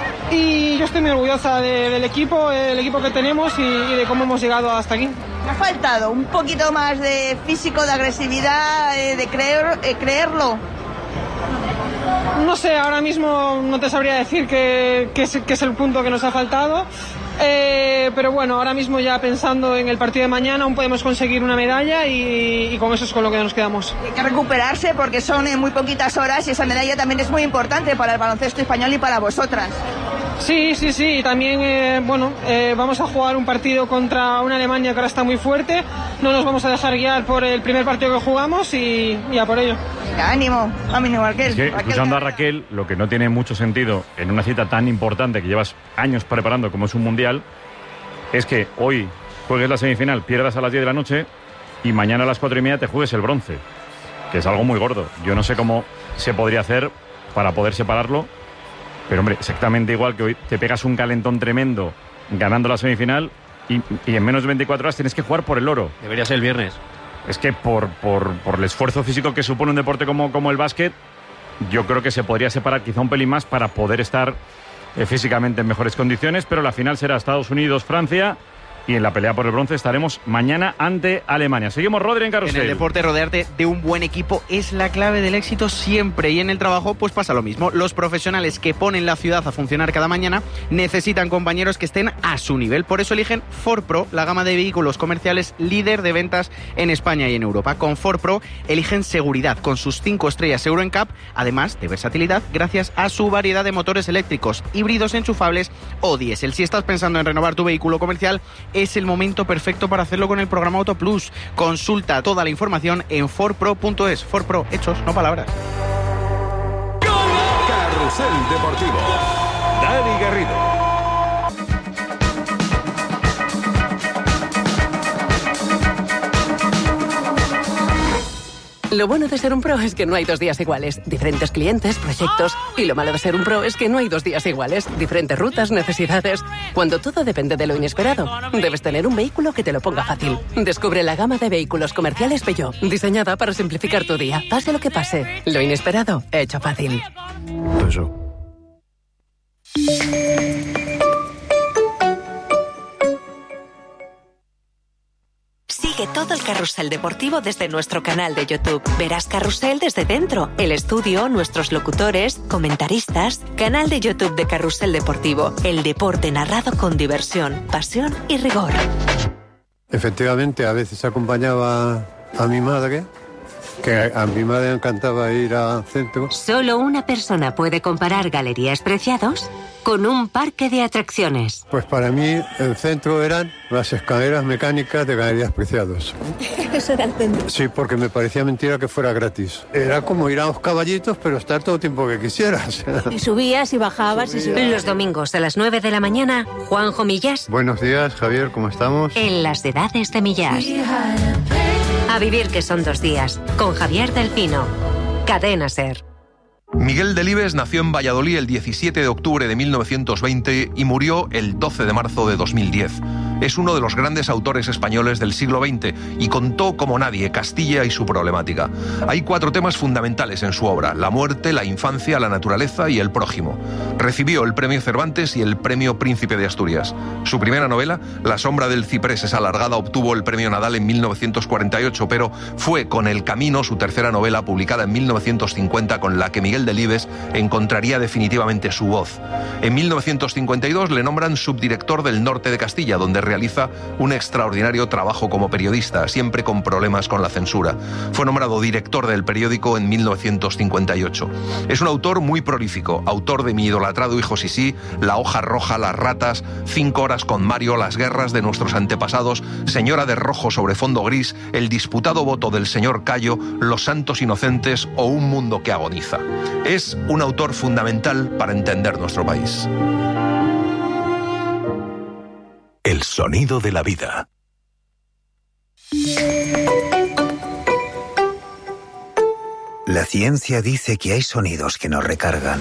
y yo estoy muy orgullosa de- del equipo, el equipo que tenemos y, y de cómo hemos llegado hasta aquí. Me ha faltado un poquito más de físico, de agresividad, eh, de creer, eh, creerlo. No sé, ahora mismo no te sabría decir qué qué es, qué es el punto que nos ha faltado, eh, pero bueno, ahora mismo ya pensando en el partido de mañana aún podemos conseguir una medalla y, y con eso es con lo que nos quedamos. Hay que recuperarse porque son en muy poquitas horas y esa medalla también es muy importante para el baloncesto español y para vosotras. Sí, sí, sí. Y también, eh, bueno, eh, vamos a jugar un partido contra una Alemania que ahora está muy fuerte. No nos vamos a dejar guiar por el primer partido que jugamos y ya por ello. Ánimo, ánimo, Raquel. Es que, Raquel, escuchando a Raquel, lo que no tiene mucho sentido en una cita tan importante que llevas años preparando como es un mundial, es que hoy juegues la semifinal, pierdas a las diez de la noche y mañana a las cuatro y media te juegues el bronce, que es algo muy gordo. Yo no sé cómo se podría hacer para poder separarlo, pero hombre, exactamente igual que hoy te pegas un calentón tremendo ganando la semifinal y, y en menos de veinticuatro horas tienes que jugar por el oro. Debería ser el viernes. Es que por, por, por el esfuerzo físico que supone un deporte como, como el básquet, yo creo que se podría separar quizá un pelín más para poder estar eh, físicamente en mejores condiciones, pero la final será Estados Unidos-Francia. Y en la pelea por el bronce estaremos mañana ante Alemania. Seguimos, Rodri, en Carrusel. En el deporte, rodearte de un buen equipo es la clave del éxito siempre. Y en el trabajo, pues pasa lo mismo. Los profesionales que ponen la ciudad a funcionar cada mañana necesitan compañeros que estén a su nivel. Por eso eligen Ford Pro, la gama de vehículos comerciales líder de ventas en España y en Europa. Con Ford Pro eligen seguridad con sus cinco estrellas Euro N C A P, además de versatilidad gracias a su variedad de motores eléctricos, híbridos enchufables o diésel. Si estás pensando en renovar tu vehículo comercial, es el momento perfecto para hacerlo con el programa Auto Plus. Consulta toda la información en ford pro punto es. Ford Pro, hechos, no palabras. Carrusel Deportivo. Dani Garrido. Lo bueno de ser un pro es que no hay dos días iguales. Diferentes clientes, proyectos. Y lo malo de ser un pro es que no hay dos días iguales. Diferentes rutas, necesidades. Cuando todo depende de lo inesperado, debes tener un vehículo que te lo ponga fácil. Descubre la gama de vehículos comerciales Peugeot, diseñada para simplificar tu día. Pase lo que pase, lo inesperado, hecho fácil. Peugeot. Sigue todo el carrusel deportivo desde nuestro canal de YouTube. Verás Carrusel desde dentro, el estudio, nuestros locutores, comentaristas. Canal de YouTube de Carrusel Deportivo. El deporte narrado con diversión, pasión y rigor. Efectivamente, a veces acompañaba a mi madre, que a mi madre le encantaba ir al centro. Solo una persona puede comparar Galerías Preciados con un parque de atracciones. Pues para mí el centro eran las escaleras mecánicas de Galerías Preciados. Eso era el centro. Sí, porque me parecía mentira que fuera gratis. Era como ir a los caballitos, pero estar todo el tiempo que quisieras. Y subías y bajabas y subías. Los domingos a las nueve de la mañana, Juanjo Millás. Buenos días, Javier, ¿cómo estamos? En las edades de Millás. A vivir que son dos días, con Javier del Pino. Cadena SER. Miguel Delibes nació en Valladolid el diecisiete de octubre de mil novecientos veinte y murió el doce de marzo de dos mil diez. Es uno de los grandes autores españoles del siglo veinte y contó como nadie Castilla y su problemática. Hay cuatro temas fundamentales en su obra: la muerte, la infancia, la naturaleza y el prójimo. Recibió el premio Cervantes y el premio Príncipe de Asturias. Su primera novela, La sombra del ciprés es alargada, obtuvo el premio Nadal en mil novecientos cuarenta y ocho, pero fue con El camino, su tercera novela, publicada en mil novecientos cincuenta, con la que Miguel Delibes encontraría definitivamente su voz. En mil novecientos cincuenta y dos le nombran subdirector del Norte de Castilla, donde realiza un extraordinario trabajo como periodista, siempre con problemas con la censura. Fue nombrado director del periódico en mil novecientos cincuenta y ocho. Es un autor muy prolífico, autor de Mi idolatrado hijo Sisí, La hoja roja, Las ratas, Cinco horas con Mario, Las guerras de nuestros antepasados, Señora de rojo sobre fondo gris, El disputado voto del señor Cayo, Los santos inocentes o Un mundo que agoniza. Es un autor fundamental para entender nuestro país. El sonido de la vida. La ciencia dice que hay sonidos que nos recargan.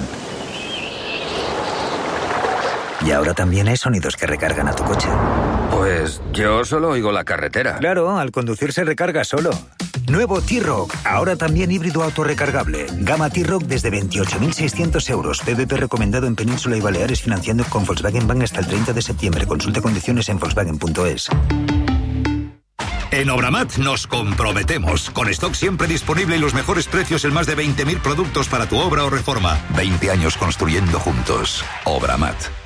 Y ahora también hay sonidos que recargan a tu coche. Pues yo solo oigo la carretera. Claro, al conducir se recarga solo. Nuevo T-Rock, ahora también híbrido autorrecargable. Gama T-Rock desde veintiocho mil seiscientos euros. P V P recomendado en Península y Baleares, financiando con Volkswagen Bank hasta el treinta de septiembre. Consulte condiciones en volkswagen punto es. En Obramat nos comprometemos. Con stock siempre disponible y los mejores precios en más de veinte mil productos para tu obra o reforma. veinte años construyendo juntos. Obramat.